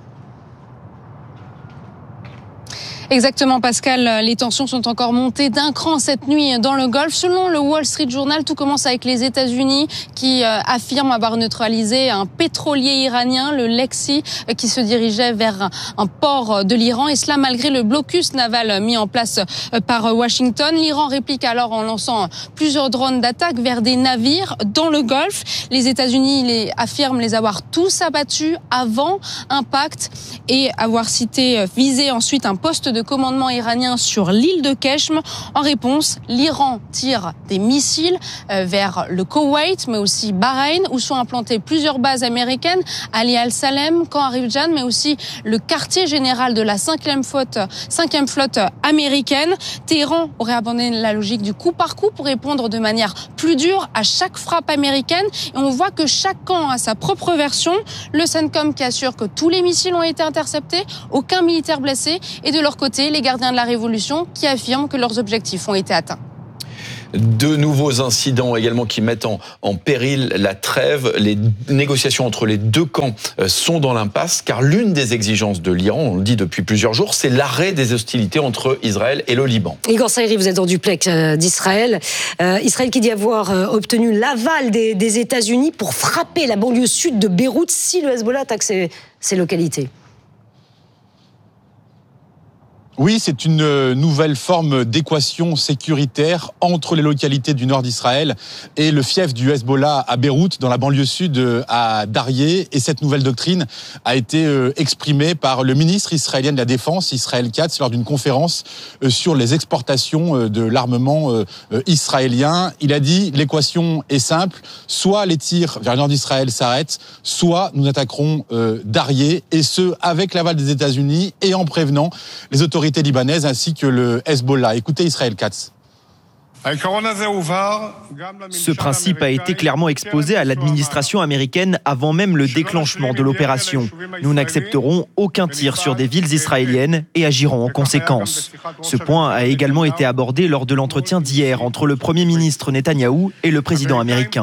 Exactement, Pascal. Les tensions sont encore montées d'un cran cette nuit dans le Golfe. Selon le Wall Street Journal, tout commence avec les États-Unis qui affirment avoir neutralisé un pétrolier iranien, le Lexi, qui se dirigeait vers un port de l'Iran. Et cela malgré le blocus naval mis en place par Washington. L'Iran réplique alors en lançant plusieurs drones d'attaque vers des navires dans le Golfe. Les États-Unis les affirment les avoir tous abattus avant impact et avoir cité, visé ensuite un poste de de commandement iranien sur l'île de Keshm. En réponse, l'Iran tire des missiles vers le Koweït, mais aussi Bahreïn, où sont implantées plusieurs bases américaines, Ali Al-Salem, Camp Arifjan, mais aussi le quartier général de la cinquième flotte, cinquième flotte américaine. Téhéran aurait abandonné la logique du coup par coup pour répondre de manière plus dure à chaque frappe américaine. Et on voit que chaque camp a sa propre version. Le CENTCOM qui assure que tous les missiles ont été interceptés, aucun militaire blessé. Et de leur côté, les gardiens de la Révolution qui affirment que leurs objectifs ont été atteints. De nouveaux incidents également qui mettent en, en péril la trêve. Les négociations entre les deux camps sont dans l'impasse car l'une des exigences de l'Iran, on le dit depuis plusieurs jours, c'est l'arrêt des hostilités entre Israël et le Liban. Igor Saïri, vous êtes en duplex d'Israël. Euh, Israël qui dit avoir obtenu l'aval des, des États-Unis pour frapper la banlieue sud de Beyrouth si le Hezbollah attaque ces, ces localités. Oui, c'est une nouvelle forme d'équation sécuritaire entre les localités du nord d'Israël et le fief du Hezbollah à Beyrouth, dans la banlieue sud à Daryeh. Et cette nouvelle doctrine a été exprimée par le ministre israélien de la Défense, Israël Katz, lors d'une conférence sur les exportations de l'armement israélien. Il a dit, l'équation est simple, soit les tirs vers le nord d'Israël s'arrêtent, soit nous attaquerons Daryeh, et ce, avec l'aval des États-Unis et en prévenant les autorités libanaise ainsi que le Hezbollah. Écoutez Israël Katz. Ce principe a été clairement exposé à l'administration américaine avant même le déclenchement de l'opération. Nous n'accepterons aucun tir sur des villes israéliennes et agirons en conséquence. Ce point a également été abordé lors de l'entretien d'hier entre le Premier ministre Netanyahou et le président américain.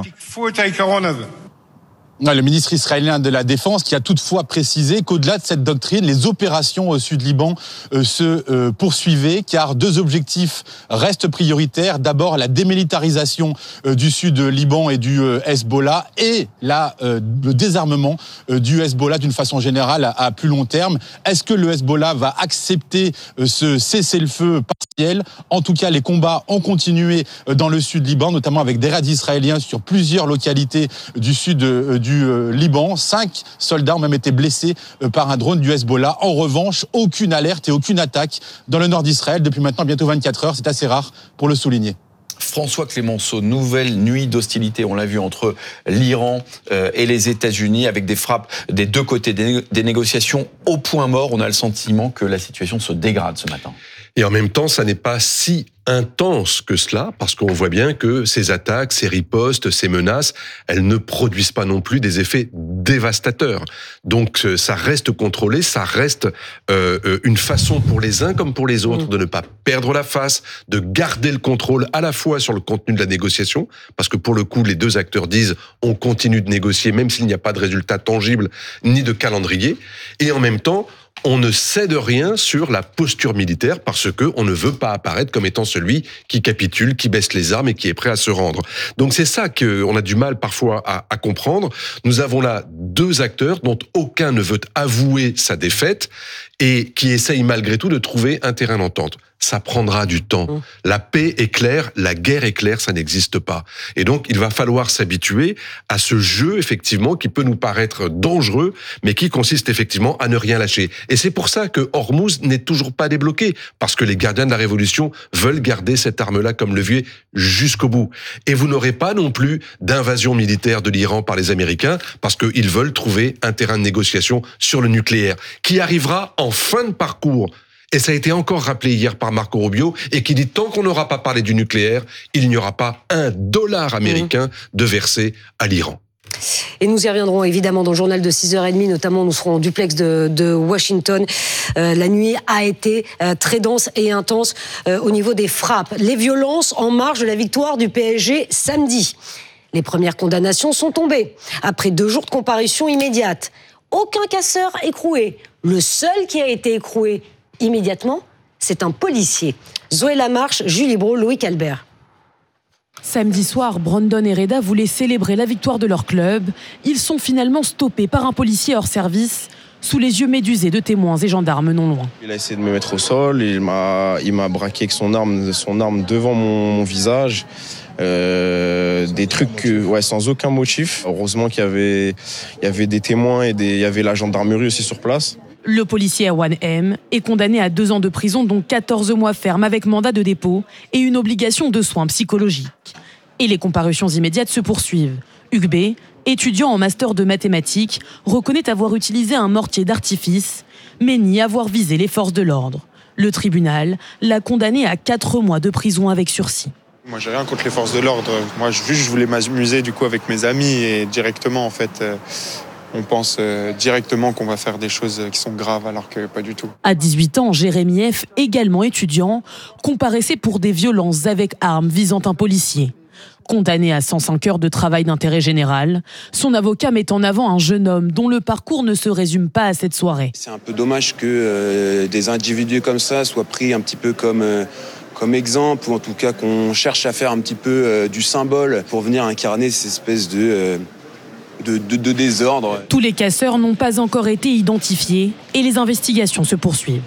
Le ministre israélien de la Défense qui a toutefois précisé qu'au-delà de cette doctrine, les opérations au Sud-Liban euh, se euh, poursuivaient car deux objectifs restent prioritaires. D'abord, la démilitarisation euh, du Sud-Liban et du euh, Hezbollah et la, euh, le désarmement euh, du Hezbollah d'une façon générale à, à plus long terme. Est-ce que le Hezbollah va accepter euh, ce cessez-le-feu partiel ? En tout cas, les combats ont continué euh, dans le Sud-Liban, notamment avec des raids israéliens sur plusieurs localités du Sud euh, du Liban. Cinq soldats ont même été blessés par un drone du Hezbollah. En revanche, aucune alerte et aucune attaque dans le nord d'Israël depuis maintenant bientôt vingt-quatre heures. C'est assez rare pour le souligner. François Clémenceau, nouvelle nuit d'hostilité, on l'a vu, entre l'Iran et les États-Unis, avec des frappes des deux côtés, des négociations au point mort. On a le sentiment que la situation se dégrade ce matin. Et en même temps, ça n'est pas si intense que cela, parce qu'on voit bien que ces attaques, ces ripostes, ces menaces, elles ne produisent pas non plus des effets dévastateurs. Donc ça reste contrôlé, ça reste euh, une façon pour les uns comme pour les autres de ne pas perdre la face, de garder le contrôle à la fois sur le contenu de la négociation, parce que pour le coup, les deux acteurs disent on continue de négocier même s'il n'y a pas de résultat tangible ni de calendrier, et en même temps, on ne cède rien sur la posture militaire parce que on ne veut pas apparaître comme étant celui qui capitule, qui baisse les armes et qui est prêt à se rendre. Donc c'est ça qu'on a du mal parfois à, à comprendre. Nous avons là deux acteurs dont aucun ne veut avouer sa défaite et qui essayent malgré tout de trouver un terrain d'entente. Ça prendra du temps. La paix est claire, la guerre est claire, ça n'existe pas. Et donc, il va falloir s'habituer à ce jeu, effectivement, qui peut nous paraître dangereux, mais qui consiste effectivement à ne rien lâcher. Et c'est pour ça que Hormuz n'est toujours pas débloqué, parce que les gardiens de la Révolution veulent garder cette arme-là comme levier jusqu'au bout. Et vous n'aurez pas non plus d'invasion militaire de l'Iran par les Américains, parce qu'ils veulent trouver un terrain de négociation sur le nucléaire, qui arrivera en fin de parcours. Et ça a été encore rappelé hier par Marco Rubio, et qui dit tant qu'on n'aura pas parlé du nucléaire, il n'y aura pas un dollar américain de versé à l'Iran. Et nous y reviendrons évidemment dans le journal de six heures trente, notamment nous serons en duplex de, de Washington. Euh, la nuit a été euh, très dense et intense euh, au niveau des frappes. Les violences en marge de la victoire du P S G samedi. Les premières condamnations sont tombées. Après deux jours de comparution immédiate. Aucun casseur écroué. Le seul qui a été écroué immédiatement, c'est un policier. Zoé Lamarche, Julie Brault, Loïc Albert. Samedi soir, Brandon et Reda voulaient célébrer la victoire de leur club. Ils sont finalement stoppés par un policier hors service, sous les yeux médusés de témoins et gendarmes non loin. Il a essayé de me mettre au sol, il m'a, il m'a braqué avec son arme, son arme devant mon, mon visage. Euh, des trucs ouais, sans aucun motif. Heureusement qu'il y avait, il y avait des témoins et des, il y avait la gendarmerie aussi sur place. Le policier Erwan M est condamné à deux ans de prison, dont quatorze mois ferme avec mandat de dépôt et une obligation de soins psychologiques. Et les comparutions immédiates se poursuivent. Hugues B, étudiant en master de mathématiques, reconnaît avoir utilisé un mortier d'artifice, mais nie avoir visé les forces de l'ordre. Le tribunal l'a condamné à quatre mois de prison avec sursis. Moi, j'ai rien contre les forces de l'ordre. Moi, juste, je voulais m'amuser du coup avec mes amis et directement, en fait, euh, on pense euh, directement qu'on va faire des choses qui sont graves, alors que pas du tout. À dix-huit ans, Jérémy F, également étudiant, comparaissait pour des violences avec armes visant un policier. Condamné à cent cinq heures de travail d'intérêt général, son avocat met en avant un jeune homme dont le parcours ne se résume pas à cette soirée. C'est un peu dommage que euh, des individus comme ça soient pris un petit peu comme, euh, comme exemple, ou en tout cas qu'on cherche à faire un petit peu euh, du symbole pour venir incarner cette espèce de, euh, de, de, de désordre. Tous les casseurs n'ont pas encore été identifiés et les investigations se poursuivent.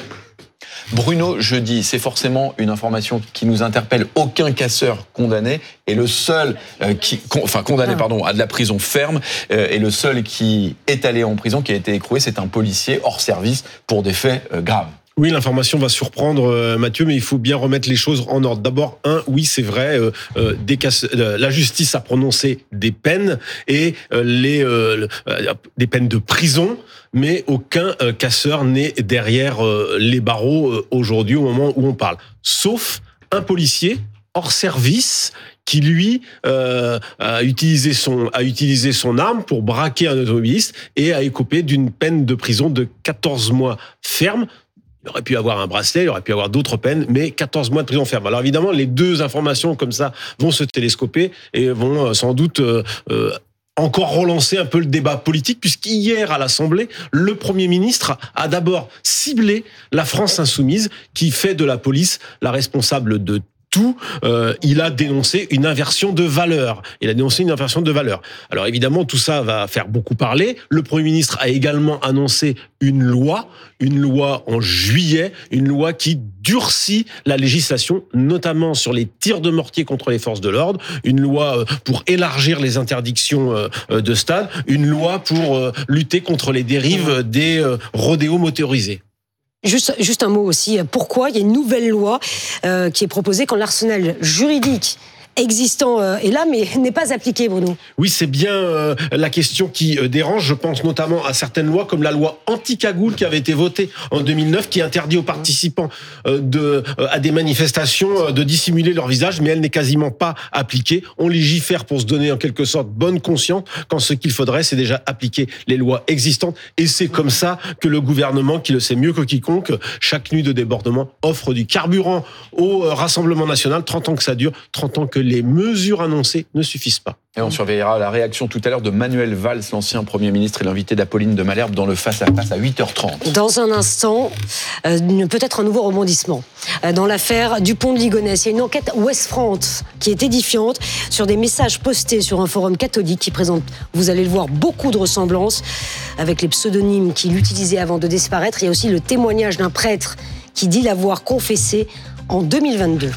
Bruno, jeudi, c'est forcément une information qui nous interpelle. Aucun casseur condamné et le seul euh, qui, con, enfin condamné, pardon, à de la prison ferme euh, et le seul qui est allé en prison, qui a été écroué, c'est un policier hors service pour des faits euh, graves. Oui, l'information va surprendre euh, Mathieu, mais il faut bien remettre les choses en ordre. D'abord, un, oui, c'est vrai, euh, euh, des casse- euh, la justice a prononcé des peines et euh, les euh, euh, des peines de prison, mais aucun euh, casseur n'est derrière euh, les barreaux euh, aujourd'hui au moment où on parle, sauf un policier hors service qui lui euh, a utilisé son a utilisé son arme pour braquer un automobiliste et a écopé d'une peine de prison de quatorze mois ferme. Il aurait pu avoir un bracelet, il aurait pu avoir d'autres peines, mais quatorze mois de prison ferme. Alors évidemment, les deux informations comme ça vont se télescoper et vont euh, sans doute euh, euh, encore relancer un peu le débat politique, puisqu'hier à l'Assemblée, le Premier ministre a d'abord ciblé la France insoumise, qui fait de la police la responsable de tout. Euh, il a dénoncé une inversion de valeur. Il a dénoncé une inversion de valeur. Alors évidemment, tout ça va faire beaucoup parler. Le Premier ministre a également annoncé une loi, une loi en juillet, une loi qui durcit la législation, notamment sur les tirs de mortier contre les forces de l'ordre, une loi pour élargir les interdictions de stade, une loi pour lutter contre les dérives des rodéos motorisés. Juste, juste un mot aussi. Pourquoi il y a une nouvelle loi euh, qui est proposée quand l'arsenal juridique existant euh, est là, mais n'est pas appliqué, Bruno? Oui, c'est bien euh, la question qui euh, dérange. Je pense notamment à certaines lois, comme la loi anti-cagoule qui avait été votée en deux mille neuf, qui interdit aux participants euh, de, euh, à des manifestations euh, de dissimuler leur visage, mais elle n'est quasiment pas appliquée. On légifère pour se donner en quelque sorte bonne conscience, quand ce qu'il faudrait, c'est déjà appliquer les lois existantes. Et c'est comme ça que le gouvernement, qui le sait mieux que quiconque, chaque nuit de débordement, offre du carburant au Rassemblement national. trente ans que ça dure, trente ans que les mesures annoncées ne suffisent pas. Et on surveillera la réaction tout à l'heure de Manuel Valls, l'ancien Premier ministre et l'invité d'Apolline de Malherbe dans le face-à-face à huit heures trente. Dans un instant, euh, peut-être un nouveau rebondissement. Euh, dans l'affaire Dupont de Ligonnès, il y a une enquête Ouest France qui est édifiante sur des messages postés sur un forum catholique qui présente, vous allez le voir, beaucoup de ressemblances avec les pseudonymes qu'il utilisait avant de disparaître. Il y a aussi le témoignage d'un prêtre qui dit l'avoir confessé en deux mille vingt-deux.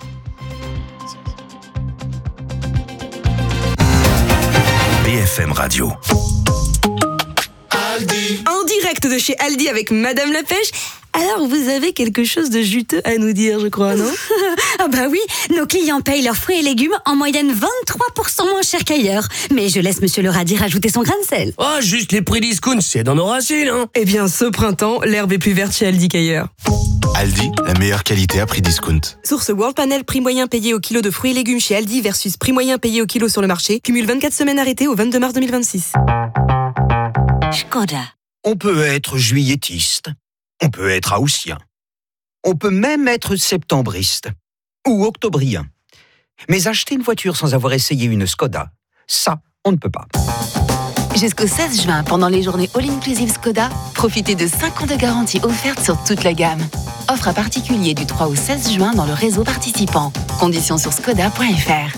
B F M Radio. Aldi. En direct de chez Aldi avec Madame la Pêche. Alors, vous avez quelque chose de juteux à nous dire, je crois, non? Ah bah oui, nos clients payent leurs fruits et légumes en moyenne vingt-trois pour cent moins cher qu'ailleurs. Mais je laisse Monsieur le radis rajouter son grain de sel. Oh, juste les prix discount, c'est dans nos racines, hein. Eh bien, ce printemps, l'herbe est plus verte chez Aldi qu'ailleurs. Aldi, la meilleure qualité à prix discount. Source World Panel, prix moyen payé au kilo de fruits et légumes chez Aldi versus prix moyen payé au kilo sur le marché. Cumule vingt-quatre semaines arrêtées au vingt-deux mars deux mille vingt-six. Škoda. On peut être juilletiste. On peut être haussien. On peut même être septembriste. Ou octobrien. Mais acheter une voiture sans avoir essayé une Skoda, ça, on ne peut pas. Jusqu'au seize juin, pendant les journées All-Inclusive Skoda, profitez de cinq ans de garantie offerte sur toute la gamme. Offre à particulier du trois au seize juin dans le réseau participant. Conditions sur skoda point f r.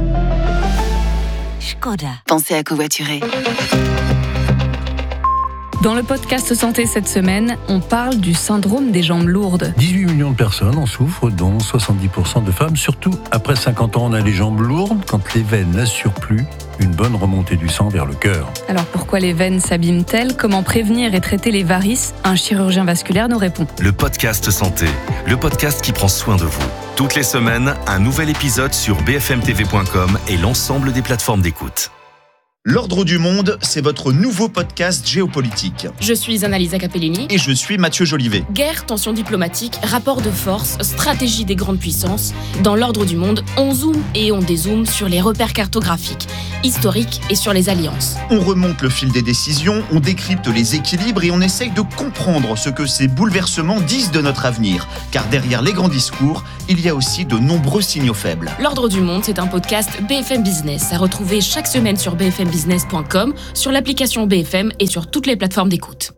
Škoda. Pensez à covoiturer. Dans le podcast Santé cette semaine, on parle du syndrome des jambes lourdes. dix-huit millions de personnes en souffrent, dont soixante-dix pour cent de femmes. Surtout après cinquante ans, on a les jambes lourdes quand les veines n'assurent plus une bonne remontée du sang vers le cœur. Alors pourquoi les veines s'abîment-elles ? Comment prévenir et traiter les varices ? Un chirurgien vasculaire nous répond. Le podcast Santé, le podcast qui prend soin de vous. Toutes les semaines, un nouvel épisode sur b f m t v point com et l'ensemble des plateformes d'écoute. L'Ordre du Monde, c'est votre nouveau podcast géopolitique. Je suis Annalisa Capellini. Et je suis Mathieu Jolivet. Guerre, tensions diplomatiques, rapports de force, stratégie des grandes puissances. Dans l'Ordre du Monde, on zoome et on dézoome sur les repères cartographiques, historiques et sur les alliances. On remonte le fil des décisions, on décrypte les équilibres et on essaye de comprendre ce que ces bouleversements disent de notre avenir. Car derrière les grands discours, il y a aussi de nombreux signaux faibles. L'Ordre du Monde, c'est un podcast B F M Business à retrouver chaque semaine sur b f m business point com, sur l'application B F M et sur toutes les plateformes d'écoute.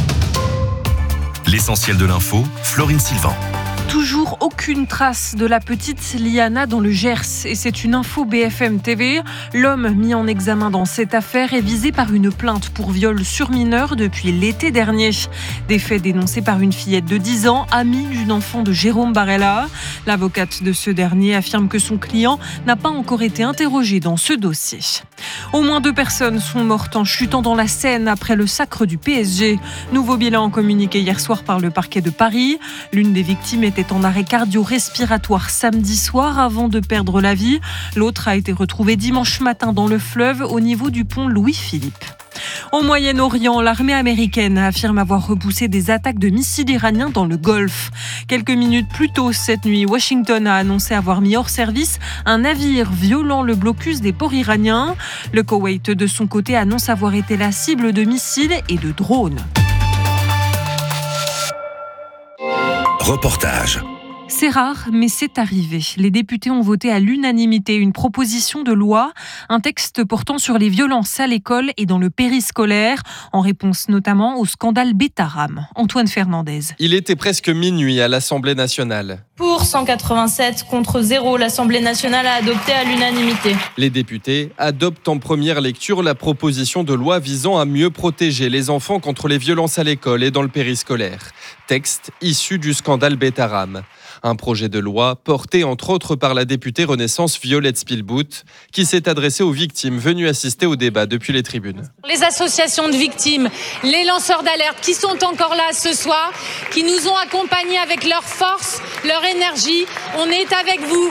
L'essentiel de l'info, Florine Sylvain. Toujours aucune trace de la petite Liana dans le Gers. Et c'est une info B F M T V. L'homme mis en examen dans cette affaire est visé par une plainte pour viol sur mineur depuis l'été dernier. Des faits dénoncés par une fillette de dix ans, amie d'une enfant de Jérôme Barella. L'avocate de ce dernier affirme que son client n'a pas encore été interrogé dans ce dossier. Au moins deux personnes sont mortes en chutant dans la Seine après le sacre du P S G. Nouveau bilan communiqué hier soir par le parquet de Paris. L'une des victimes était en arrêt cardio-respiratoire samedi soir avant de perdre la vie. L'autre a été retrouvée dimanche matin dans le fleuve au niveau du pont Louis-Philippe. Au Moyen-Orient, l'armée américaine affirme avoir repoussé des attaques de missiles iraniens dans le Golfe. Quelques minutes plus tôt cette nuit, Washington a annoncé avoir mis hors service un navire violant le blocus des ports iraniens. Le Koweït, de son côté, annonce avoir été la cible de missiles et de drones. Reportage. C'est rare, mais c'est arrivé. Les députés ont voté à l'unanimité une proposition de loi, un texte portant sur les violences à l'école et dans le périscolaire, en réponse notamment au scandale Betaram. Antoine Fernandez. Il était presque minuit à l'Assemblée nationale. Pour cent quatre-vingt-sept contre zéro, l'Assemblée nationale a adopté à l'unanimité. Les députés adoptent en première lecture la proposition de loi visant à mieux protéger les enfants contre les violences à l'école et dans le périscolaire. Texte issu du scandale Betaram. Un projet de loi porté entre autres par la députée Renaissance Violette Spielbout, qui s'est adressée aux victimes venues assister au débat depuis les tribunes. Les associations de victimes, les lanceurs d'alerte qui sont encore là ce soir, qui nous ont accompagnés avec leur force, leur énergie, on est avec vous.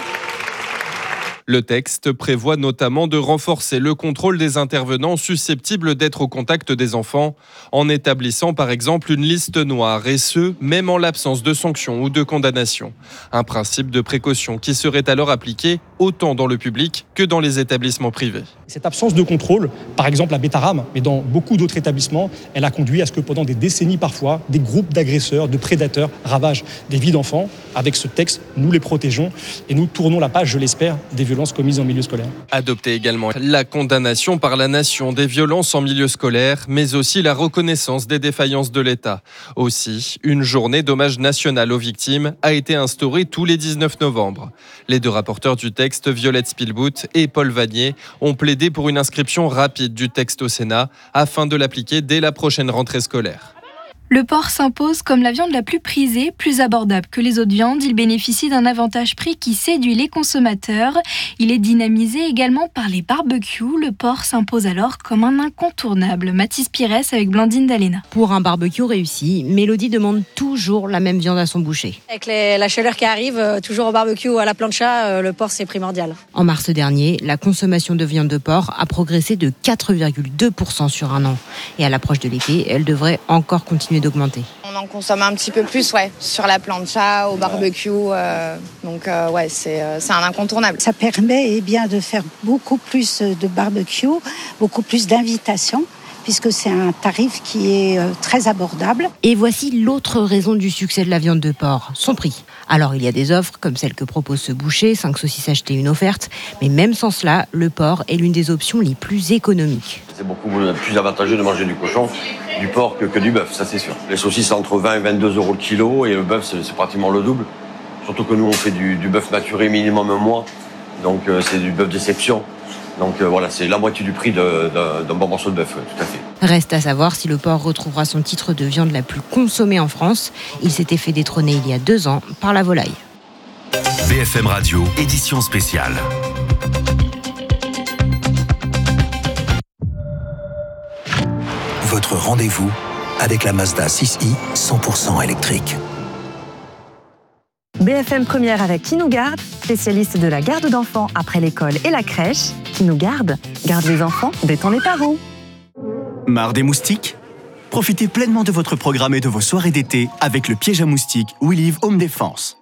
Le texte prévoit notamment de renforcer le contrôle des intervenants susceptibles d'être au contact des enfants, en établissant par exemple une liste noire, et ce, même en l'absence de sanctions ou de condamnations. Un principe de précaution qui serait alors appliqué autant dans le public que dans les établissements privés. Cette absence de contrôle, par exemple à Betaram, mais dans beaucoup d'autres établissements, elle a conduit à ce que pendant des décennies parfois, des groupes d'agresseurs, de prédateurs ravagent des vies d'enfants. Avec ce texte, nous les protégeons et nous tournons la page, je l'espère, des violences commises en milieu scolaire. Adopter également la condamnation par la nation des violences en milieu scolaire, mais aussi la reconnaissance des défaillances de l'État. Aussi, une journée d'hommage national aux victimes a été instaurée tous les dix-neuf novembre. Les deux rapporteurs du texte, Violette Spielbout et Paul Vanier, ont plaidé pour une inscription rapide du texte au Sénat afin de l'appliquer dès la prochaine rentrée scolaire. Le porc s'impose comme la viande la plus prisée, plus abordable que les autres viandes. Il bénéficie d'un avantage prix qui séduit les consommateurs. Il est dynamisé également par les barbecues. Le porc s'impose alors comme un incontournable. Mathis Pires avec Blandine Dalena. Pour un barbecue réussi, Mélodie demande toujours la même viande à son boucher. Avec les, la chaleur qui arrive, euh, toujours au barbecue ou à la plancha, euh, le porc c'est primordial. En mars dernier, la consommation de viande de porc a progressé de quatre virgule deux pour cent sur un an. Et à l'approche de l'été, elle devrait encore continuer d'augmenter. On en consomme un petit peu plus, ouais, sur la plancha, au barbecue. Euh, donc, euh, ouais, c'est, euh, c'est un incontournable. Ça permet eh bien, de faire beaucoup plus de barbecue, beaucoup plus d'invitations, puisque c'est un tarif qui est euh, très abordable. Et voici l'autre raison du succès de la viande de porc, son prix. Alors, il y a des offres comme celle que propose ce boucher, cinq saucisses achetées, une offerte. Mais même sans cela, le porc est l'une des options les plus économiques. C'est beaucoup plus avantageux de manger du cochon, du porc que, que du bœuf, ça c'est sûr. Les saucisses, c'est entre vingt et vingt-deux euros le kilo, et le bœuf, c'est, c'est pratiquement le double. Surtout que nous, on fait du, du bœuf maturé minimum un mois, donc euh, c'est du bœuf d'exception. Donc euh, voilà, c'est la moitié du prix de, de, d'un bon morceau de bœuf, tout à fait. Reste à savoir si le porc retrouvera son titre de viande la plus consommée en France. Il s'était fait détrôner il y a deux ans par la volaille. B F M Radio, édition spéciale. Votre rendez-vous avec la Mazda six i cent pour cent électrique. B F M Première avec Qui nous garde, spécialiste de la garde d'enfants après l'école et la crèche. Qui nous garde, garde les enfants, détend les parents. Marre des moustiques ? Profitez pleinement de votre programme et de vos soirées d'été avec le piège à moustiques We Live Home Défense.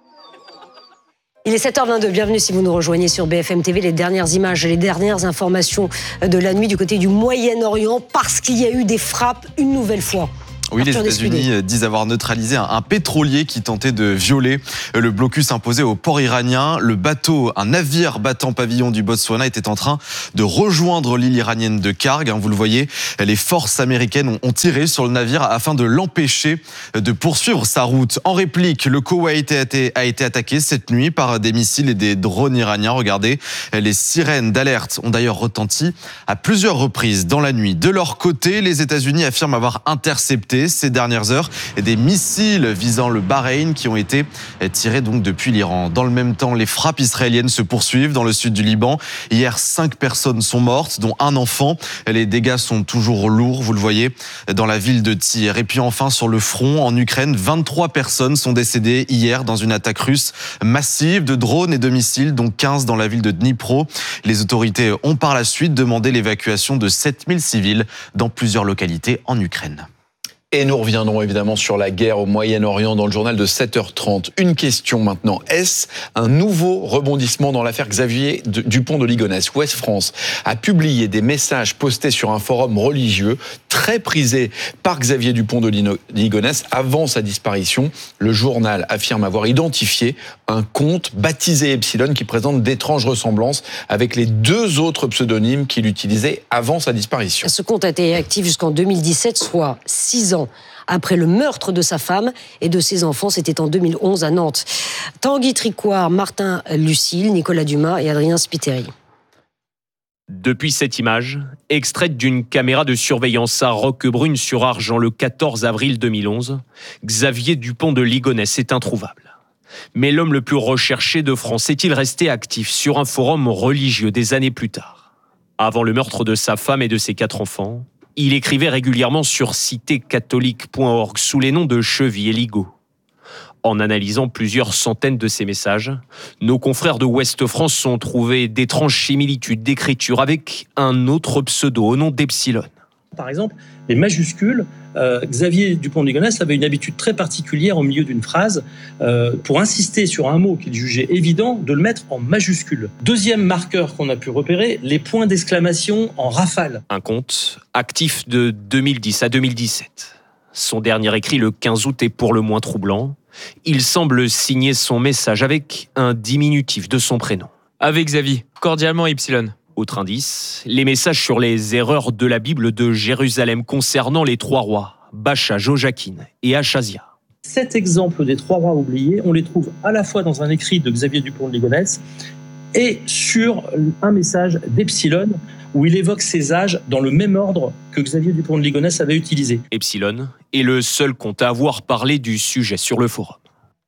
Il est sept heures vingt-deux, bienvenue si vous nous rejoignez sur B F M T V. Les dernières images, les dernières informations de la nuit du côté du Moyen-Orient parce qu'il y a eu des frappes une nouvelle fois. Oui, les États-Unis disent avoir neutralisé un, un pétrolier qui tentait de violer le blocus imposé au port iranien. Le bateau, un navire battant pavillon du Botswana, était en train de rejoindre l'île iranienne de Karg. Vous le voyez, les forces américaines ont, ont tiré sur le navire afin de l'empêcher de poursuivre sa route. En réplique, le Koweït a été, a été attaqué cette nuit par des missiles et des drones iraniens. Regardez, les sirènes d'alerte ont d'ailleurs retenti à plusieurs reprises dans la nuit. De leur côté, les États-Unis affirment avoir intercepté ces dernières heures des missiles visant le Bahreïn qui ont été tirés donc depuis l'Iran. Dans le même temps, les frappes israéliennes se poursuivent dans le sud du Liban. Hier, cinq personnes sont mortes, dont un enfant. Les dégâts sont toujours lourds, vous le voyez, dans la ville de Tyr. Et puis enfin, sur le front, en Ukraine, vingt-trois personnes sont décédées hier dans une attaque russe massive de drones et de missiles, dont quinze dans la ville de Dnipro. Les autorités ont par la suite demandé l'évacuation de sept mille civils dans plusieurs localités en Ukraine. Et nous reviendrons évidemment sur la guerre au Moyen-Orient dans le journal de sept heures trente. Une question maintenant. Est-ce un nouveau rebondissement dans l'affaire Xavier Dupont de Ligonnès ? Ouest France a publié des messages postés sur un forum religieux très prisé par Xavier Dupont de Ligonnès avant sa disparition. Le journal affirme avoir identifié un compte baptisé Epsilon qui présente d'étranges ressemblances avec les deux autres pseudonymes qu'il utilisait avant sa disparition. Ce compte a été actif jusqu'en deux mille dix-sept, soit six ans après le meurtre de sa femme et de ses enfants. C'était en deux mille onze à Nantes. Tanguy Tricouart, Martin Lucille, Nicolas Dumas et Adrien Spiteri. Depuis cette image, extraite d'une caméra de surveillance à Roquebrune-sur-Argent le quatorze avril deux mille onze, Xavier Dupont de Ligonnès est introuvable. Mais l'homme le plus recherché de France est-il resté actif sur un forum religieux des années plus tard ? Avant le meurtre de sa femme et de ses quatre enfants, il écrivait régulièrement sur cité catholique point org sous les noms de Chevy et Ligo. En analysant plusieurs centaines de ces messages, nos confrères de Ouest France ont trouvé d'étranges similitudes d'écriture avec un autre pseudo au nom d'Epsilon. Par exemple, les majuscules, euh, Xavier Dupont de Ligonnès avait une habitude très particulière au milieu d'une phrase, euh, pour insister sur un mot qu'il jugeait évident, de le mettre en majuscule. Deuxième marqueur qu'on a pu repérer, les points d'exclamation en rafale. Un compte actif de deux mille dix à deux mille dix-sept. Son dernier écrit le quinze août est pour le moins troublant. Il semble signer son message avec un diminutif de son prénom. Avec Xavier, cordialement Epsilon. Autre indice, les messages sur les erreurs de la Bible de Jérusalem concernant les trois rois, Bacha, Joachim et Achazia. Sept exemples des trois rois oubliés, on les trouve à la fois dans un écrit de Xavier Dupont de Ligonnès et sur un message d'Epsilon où il évoque ses âges dans le même ordre que Xavier Dupont de Ligonnès avait utilisé. Epsilon est le seul compte à avoir parlé du sujet sur le forum.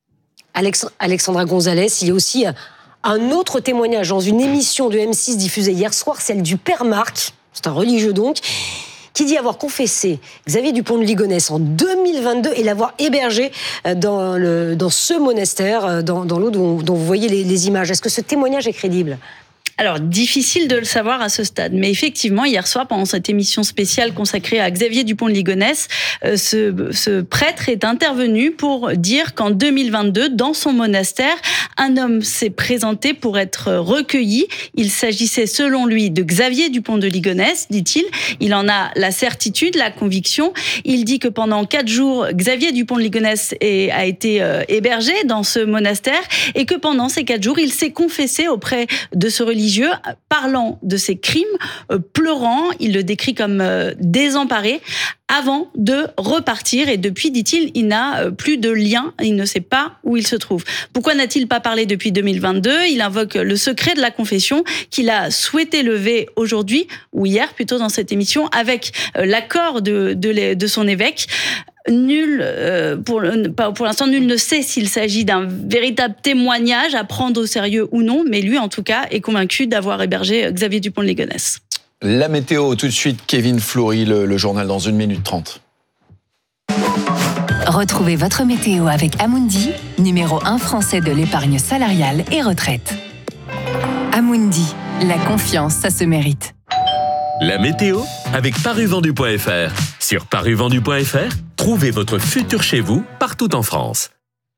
Alex- Alexandra Gonzalez, il y a aussi un autre témoignage dans une émission de M six diffusée hier soir, celle du père Marc, c'est un religieux donc, qui dit avoir confessé Xavier Dupont de Ligonnès en deux mille vingt-deux et l'avoir hébergé dans, le, dans ce monastère, dans, dans l'eau dont, dont vous voyez les, les images. Est-ce que ce témoignage est crédible ? Alors, difficile de le savoir à ce stade. Mais effectivement, hier soir, pendant cette émission spéciale consacrée à Xavier Dupont de Ligonnès, euh, ce, ce prêtre est intervenu pour dire qu'en deux mille vingt-deux, dans son monastère, un homme s'est présenté pour être recueilli. Il s'agissait, selon lui, de Xavier Dupont de Ligonnès, dit-il. Il en a la certitude, la conviction. Il dit que pendant quatre jours, Xavier Dupont de Ligonnès est, a été euh, hébergé dans ce monastère et que pendant ces quatre jours, il s'est confessé auprès de ce religieux religieux, parlant de ses crimes, euh, pleurant, il le décrit comme euh, désemparé, avant de repartir. Et depuis, dit-il, il n'a plus de lien, il ne sait pas où il se trouve. Pourquoi n'a-t-il pas parlé depuis deux mille vingt-deux ? Il invoque le secret de la confession qu'il a souhaité lever aujourd'hui, ou hier plutôt dans cette émission, avec l'accord de, de, de son évêque. Nul, euh, pour, pour l'instant, nul ne sait s'il s'agit d'un véritable témoignage à prendre au sérieux ou non, mais lui, en tout cas, est convaincu d'avoir hébergé Xavier Dupont de Ligonnès. La météo, tout de suite, Kevin Fleury, le, le journal dans une minute trente. Retrouvez votre météo avec Amundi, numéro un français de l'épargne salariale et retraite. Amundi, la confiance, ça se mérite. La météo avec paruvendu point f r. Sur paruvendu point f r, trouvez votre futur chez vous partout en France.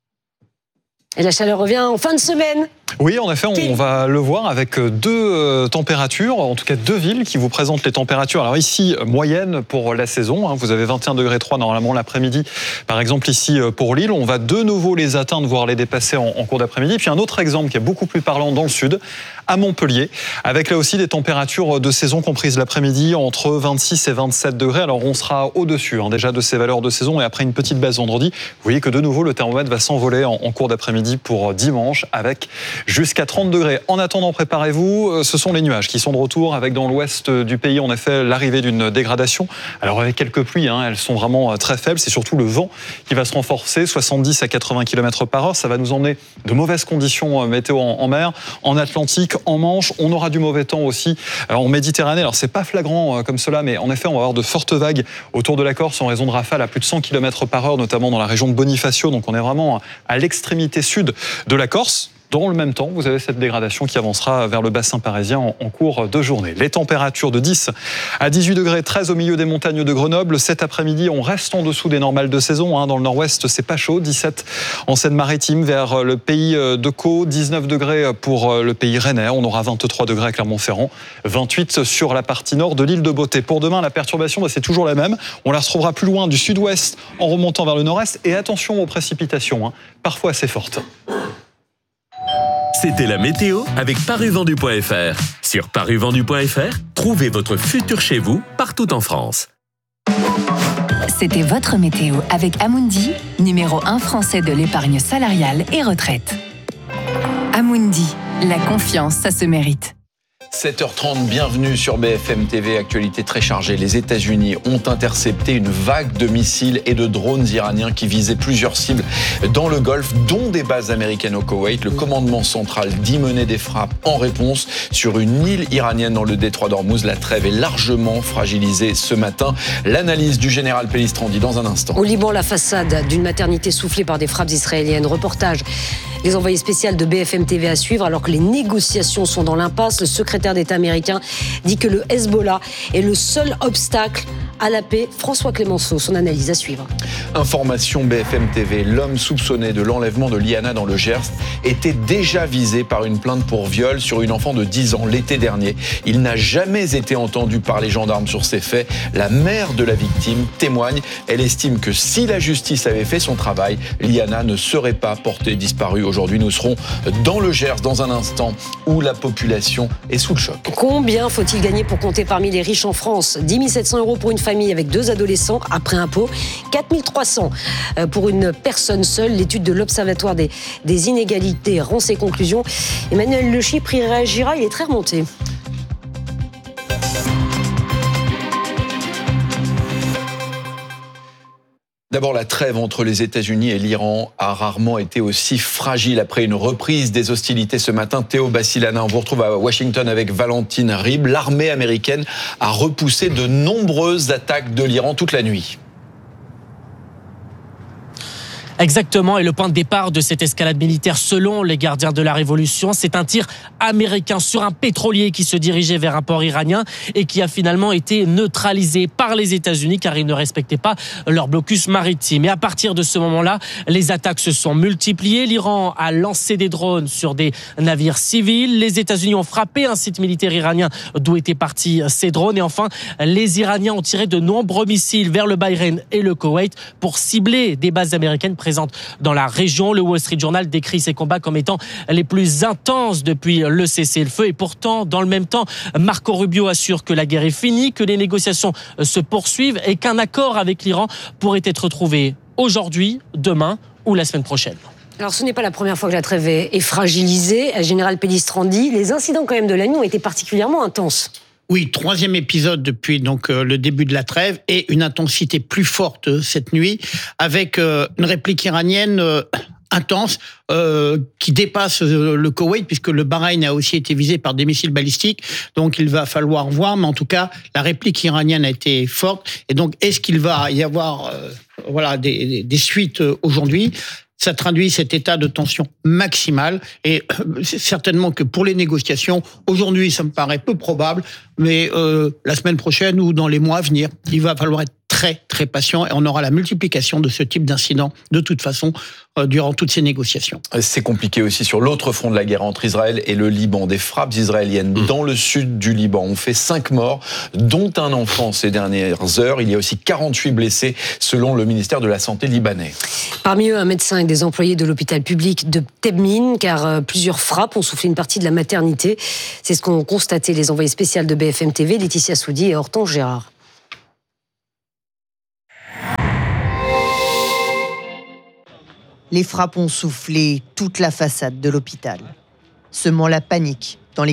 Et la chaleur revient en fin de semaine. Oui, en effet, on va le voir avec deux euh, températures, en tout cas deux villes qui vous présentent les températures. Alors ici, moyenne pour la saison, hein, vous avez vingt et un degrés trois normalement l'après-midi. Par exemple ici pour Lille, on va de nouveau les atteindre, voire les dépasser en, en cours d'après-midi. Puis un autre exemple qui est beaucoup plus parlant dans le sud, à Montpellier, avec là aussi des températures de saison comprises l'après-midi entre vingt-six et vingt-sept degrés. Alors on sera au-dessus hein, déjà de ces valeurs de saison et après une petite baisse vendredi, vous voyez que de nouveau le thermomètre va s'envoler en, en cours d'après-midi pour dimanche avec jusqu'à trente degrés. En attendant, préparez-vous, ce sont les nuages qui sont de retour avec dans l'ouest du pays en effet l'arrivée d'une dégradation. Alors avec quelques pluies, hein, elles sont vraiment très faibles, c'est surtout le vent qui va se renforcer, soixante-dix à quatre-vingts kilomètres par heure, ça va nous emmener de mauvaises conditions météo en mer, en Atlantique, en Manche, on aura du mauvais temps aussi en Méditerranée. Alors c'est pas flagrant comme cela, mais en effet on va avoir de fortes vagues autour de la Corse en raison de rafales à plus de cent kilomètres par heure, notamment dans la région de Bonifacio, donc on est vraiment à l'extrémité sud de la Corse. Dans le même temps, vous avez cette dégradation qui avancera vers le bassin parisien en, en cours de journée. Les températures de dix à dix-huit degrés, treize au milieu des montagnes de Grenoble. Cet après-midi, on reste en dessous des normales de saison. Hein. Dans le nord-ouest, c'est pas chaud. dix-sept en Seine-Maritime, vers le pays de Caux. dix-neuf degrés pour le pays rennais. On aura vingt-trois degrés à Clermont-Ferrand. vingt-huit sur la partie nord de l'île de Beauté. Pour demain, la perturbation, bah, c'est toujours la même. On la retrouvera plus loin du sud-ouest en remontant vers le nord-est. Et attention aux précipitations, hein, parfois assez fortes. C'était la météo avec paruvendu point f r. Sur paruvendu point f r, trouvez votre futur chez vous partout en France. C'était votre météo avec Amundi, numéro un français de l'épargne salariale et retraite. Amundi, la confiance, ça se mérite. sept heures trente, bienvenue sur B F M T V, actualité très chargée. Les États-Unis ont intercepté une vague de missiles et de drones iraniens qui visaient plusieurs cibles dans le Golfe, dont des bases américaines au Koweït. Le commandement central dit mener des frappes en réponse sur une île iranienne dans le détroit d'Ormuz. La trêve est largement fragilisée ce matin. L'analyse du général Pellistrandi dans un instant. Au Liban, la façade d'une maternité soufflée par des frappes israéliennes. Reportage des envoyés spéciaux de B F M T V à suivre, alors que les négociations sont dans l'impasse. Le secrétaire d'État américain dit que le Hezbollah est le seul obstacle à la paix. François Clémenceau, son analyse à suivre. Information B F M T V, l'homme soupçonné de l'enlèvement de Liana dans le Gers était déjà visé par une plainte pour viol sur une enfant de dix ans l'été dernier. Il n'a jamais été entendu par les gendarmes sur ces faits. La mère de la victime témoigne. Elle estime que si la justice avait fait son travail, Liana ne serait pas portée disparue. Aujourd'hui, nous serons dans le Gers dans un instant où la population est sous le choc. Combien faut-il gagner pour compter parmi les riches en France ? dix mille sept cents euros pour une famille avec deux adolescents après impôt, quatre mille trois cents pour une personne seule. L'étude de l'Observatoire des, des inégalités rend ses conclusions. Emmanuel Le Chypre y réagira, il est très remonté. D'abord, la trêve entre les États-Unis et l'Iran a rarement été aussi fragile après une reprise des hostilités ce matin. Théo Bassilana, on vous retrouve à Washington avec Valentine Rib. L'armée américaine a repoussé de nombreuses attaques de l'Iran toute la nuit. Exactement, et le point de départ de cette escalade militaire, selon les gardiens de la Révolution, c'est un tir américain sur un pétrolier qui se dirigeait vers un port iranien et qui a finalement été neutralisé par les États-Unis car ils ne respectaient pas leur blocus maritime. Et à partir de ce moment-là, les attaques se sont multipliées. L'Iran a lancé des drones sur des navires civils. Les États-Unis ont frappé un site militaire iranien d'où étaient partis ces drones. Et enfin, les Iraniens ont tiré de nombreux missiles vers le Bahreïn et le Koweït pour cibler des bases américaines présentes présente dans la région. Le Wall Street Journal décrit ces combats comme étant les plus intenses depuis le cessez-le-feu. Et pourtant, dans le même temps, Marco Rubio assure que la guerre est finie, que les négociations se poursuivent et qu'un accord avec l'Iran pourrait être trouvé aujourd'hui, demain ou la semaine prochaine. Alors ce n'est pas la première fois que la trêve est fragilisée. Général Pellistrandi, les incidents quand même de la nuit ont été particulièrement intenses. Oui, troisième épisode depuis donc euh, le début de la trêve et une intensité plus forte euh, cette nuit avec euh, une réplique iranienne euh, intense euh, qui dépasse euh, le Koweït puisque le Bahreïn a aussi été visé par des missiles balistiques. Donc il va falloir voir, mais en tout cas la réplique iranienne a été forte. Et donc est-ce qu'il va y avoir euh, voilà des, des suites euh, aujourd'hui? Ça traduit cet état de tension maximale et euh, certainement que pour les négociations, aujourd'hui ça me paraît peu probable, mais euh, la semaine prochaine ou dans les mois à venir, il va falloir être très très patient et on aura la multiplication de ce type d'incidents de toute façon euh, durant toutes ces négociations. C'est compliqué aussi sur l'autre front de la guerre entre Israël et le Liban. Des frappes israéliennes mmh. dans le sud du Liban ont fait cinq morts, dont un enfant ces dernières heures. Il y a aussi quarante-huit blessés selon le ministère de la Santé libanais. Parmi eux, un médecin et des employés de l'hôpital public de Tebmin, car plusieurs frappes ont soufflé une partie de la maternité. C'est ce qu'ont constaté les envoyés spéciaux de B F M T V, Laetitia Soudi et Hortense Gérard. Les frappes ont soufflé toute la façade de l'hôpital, semant la panique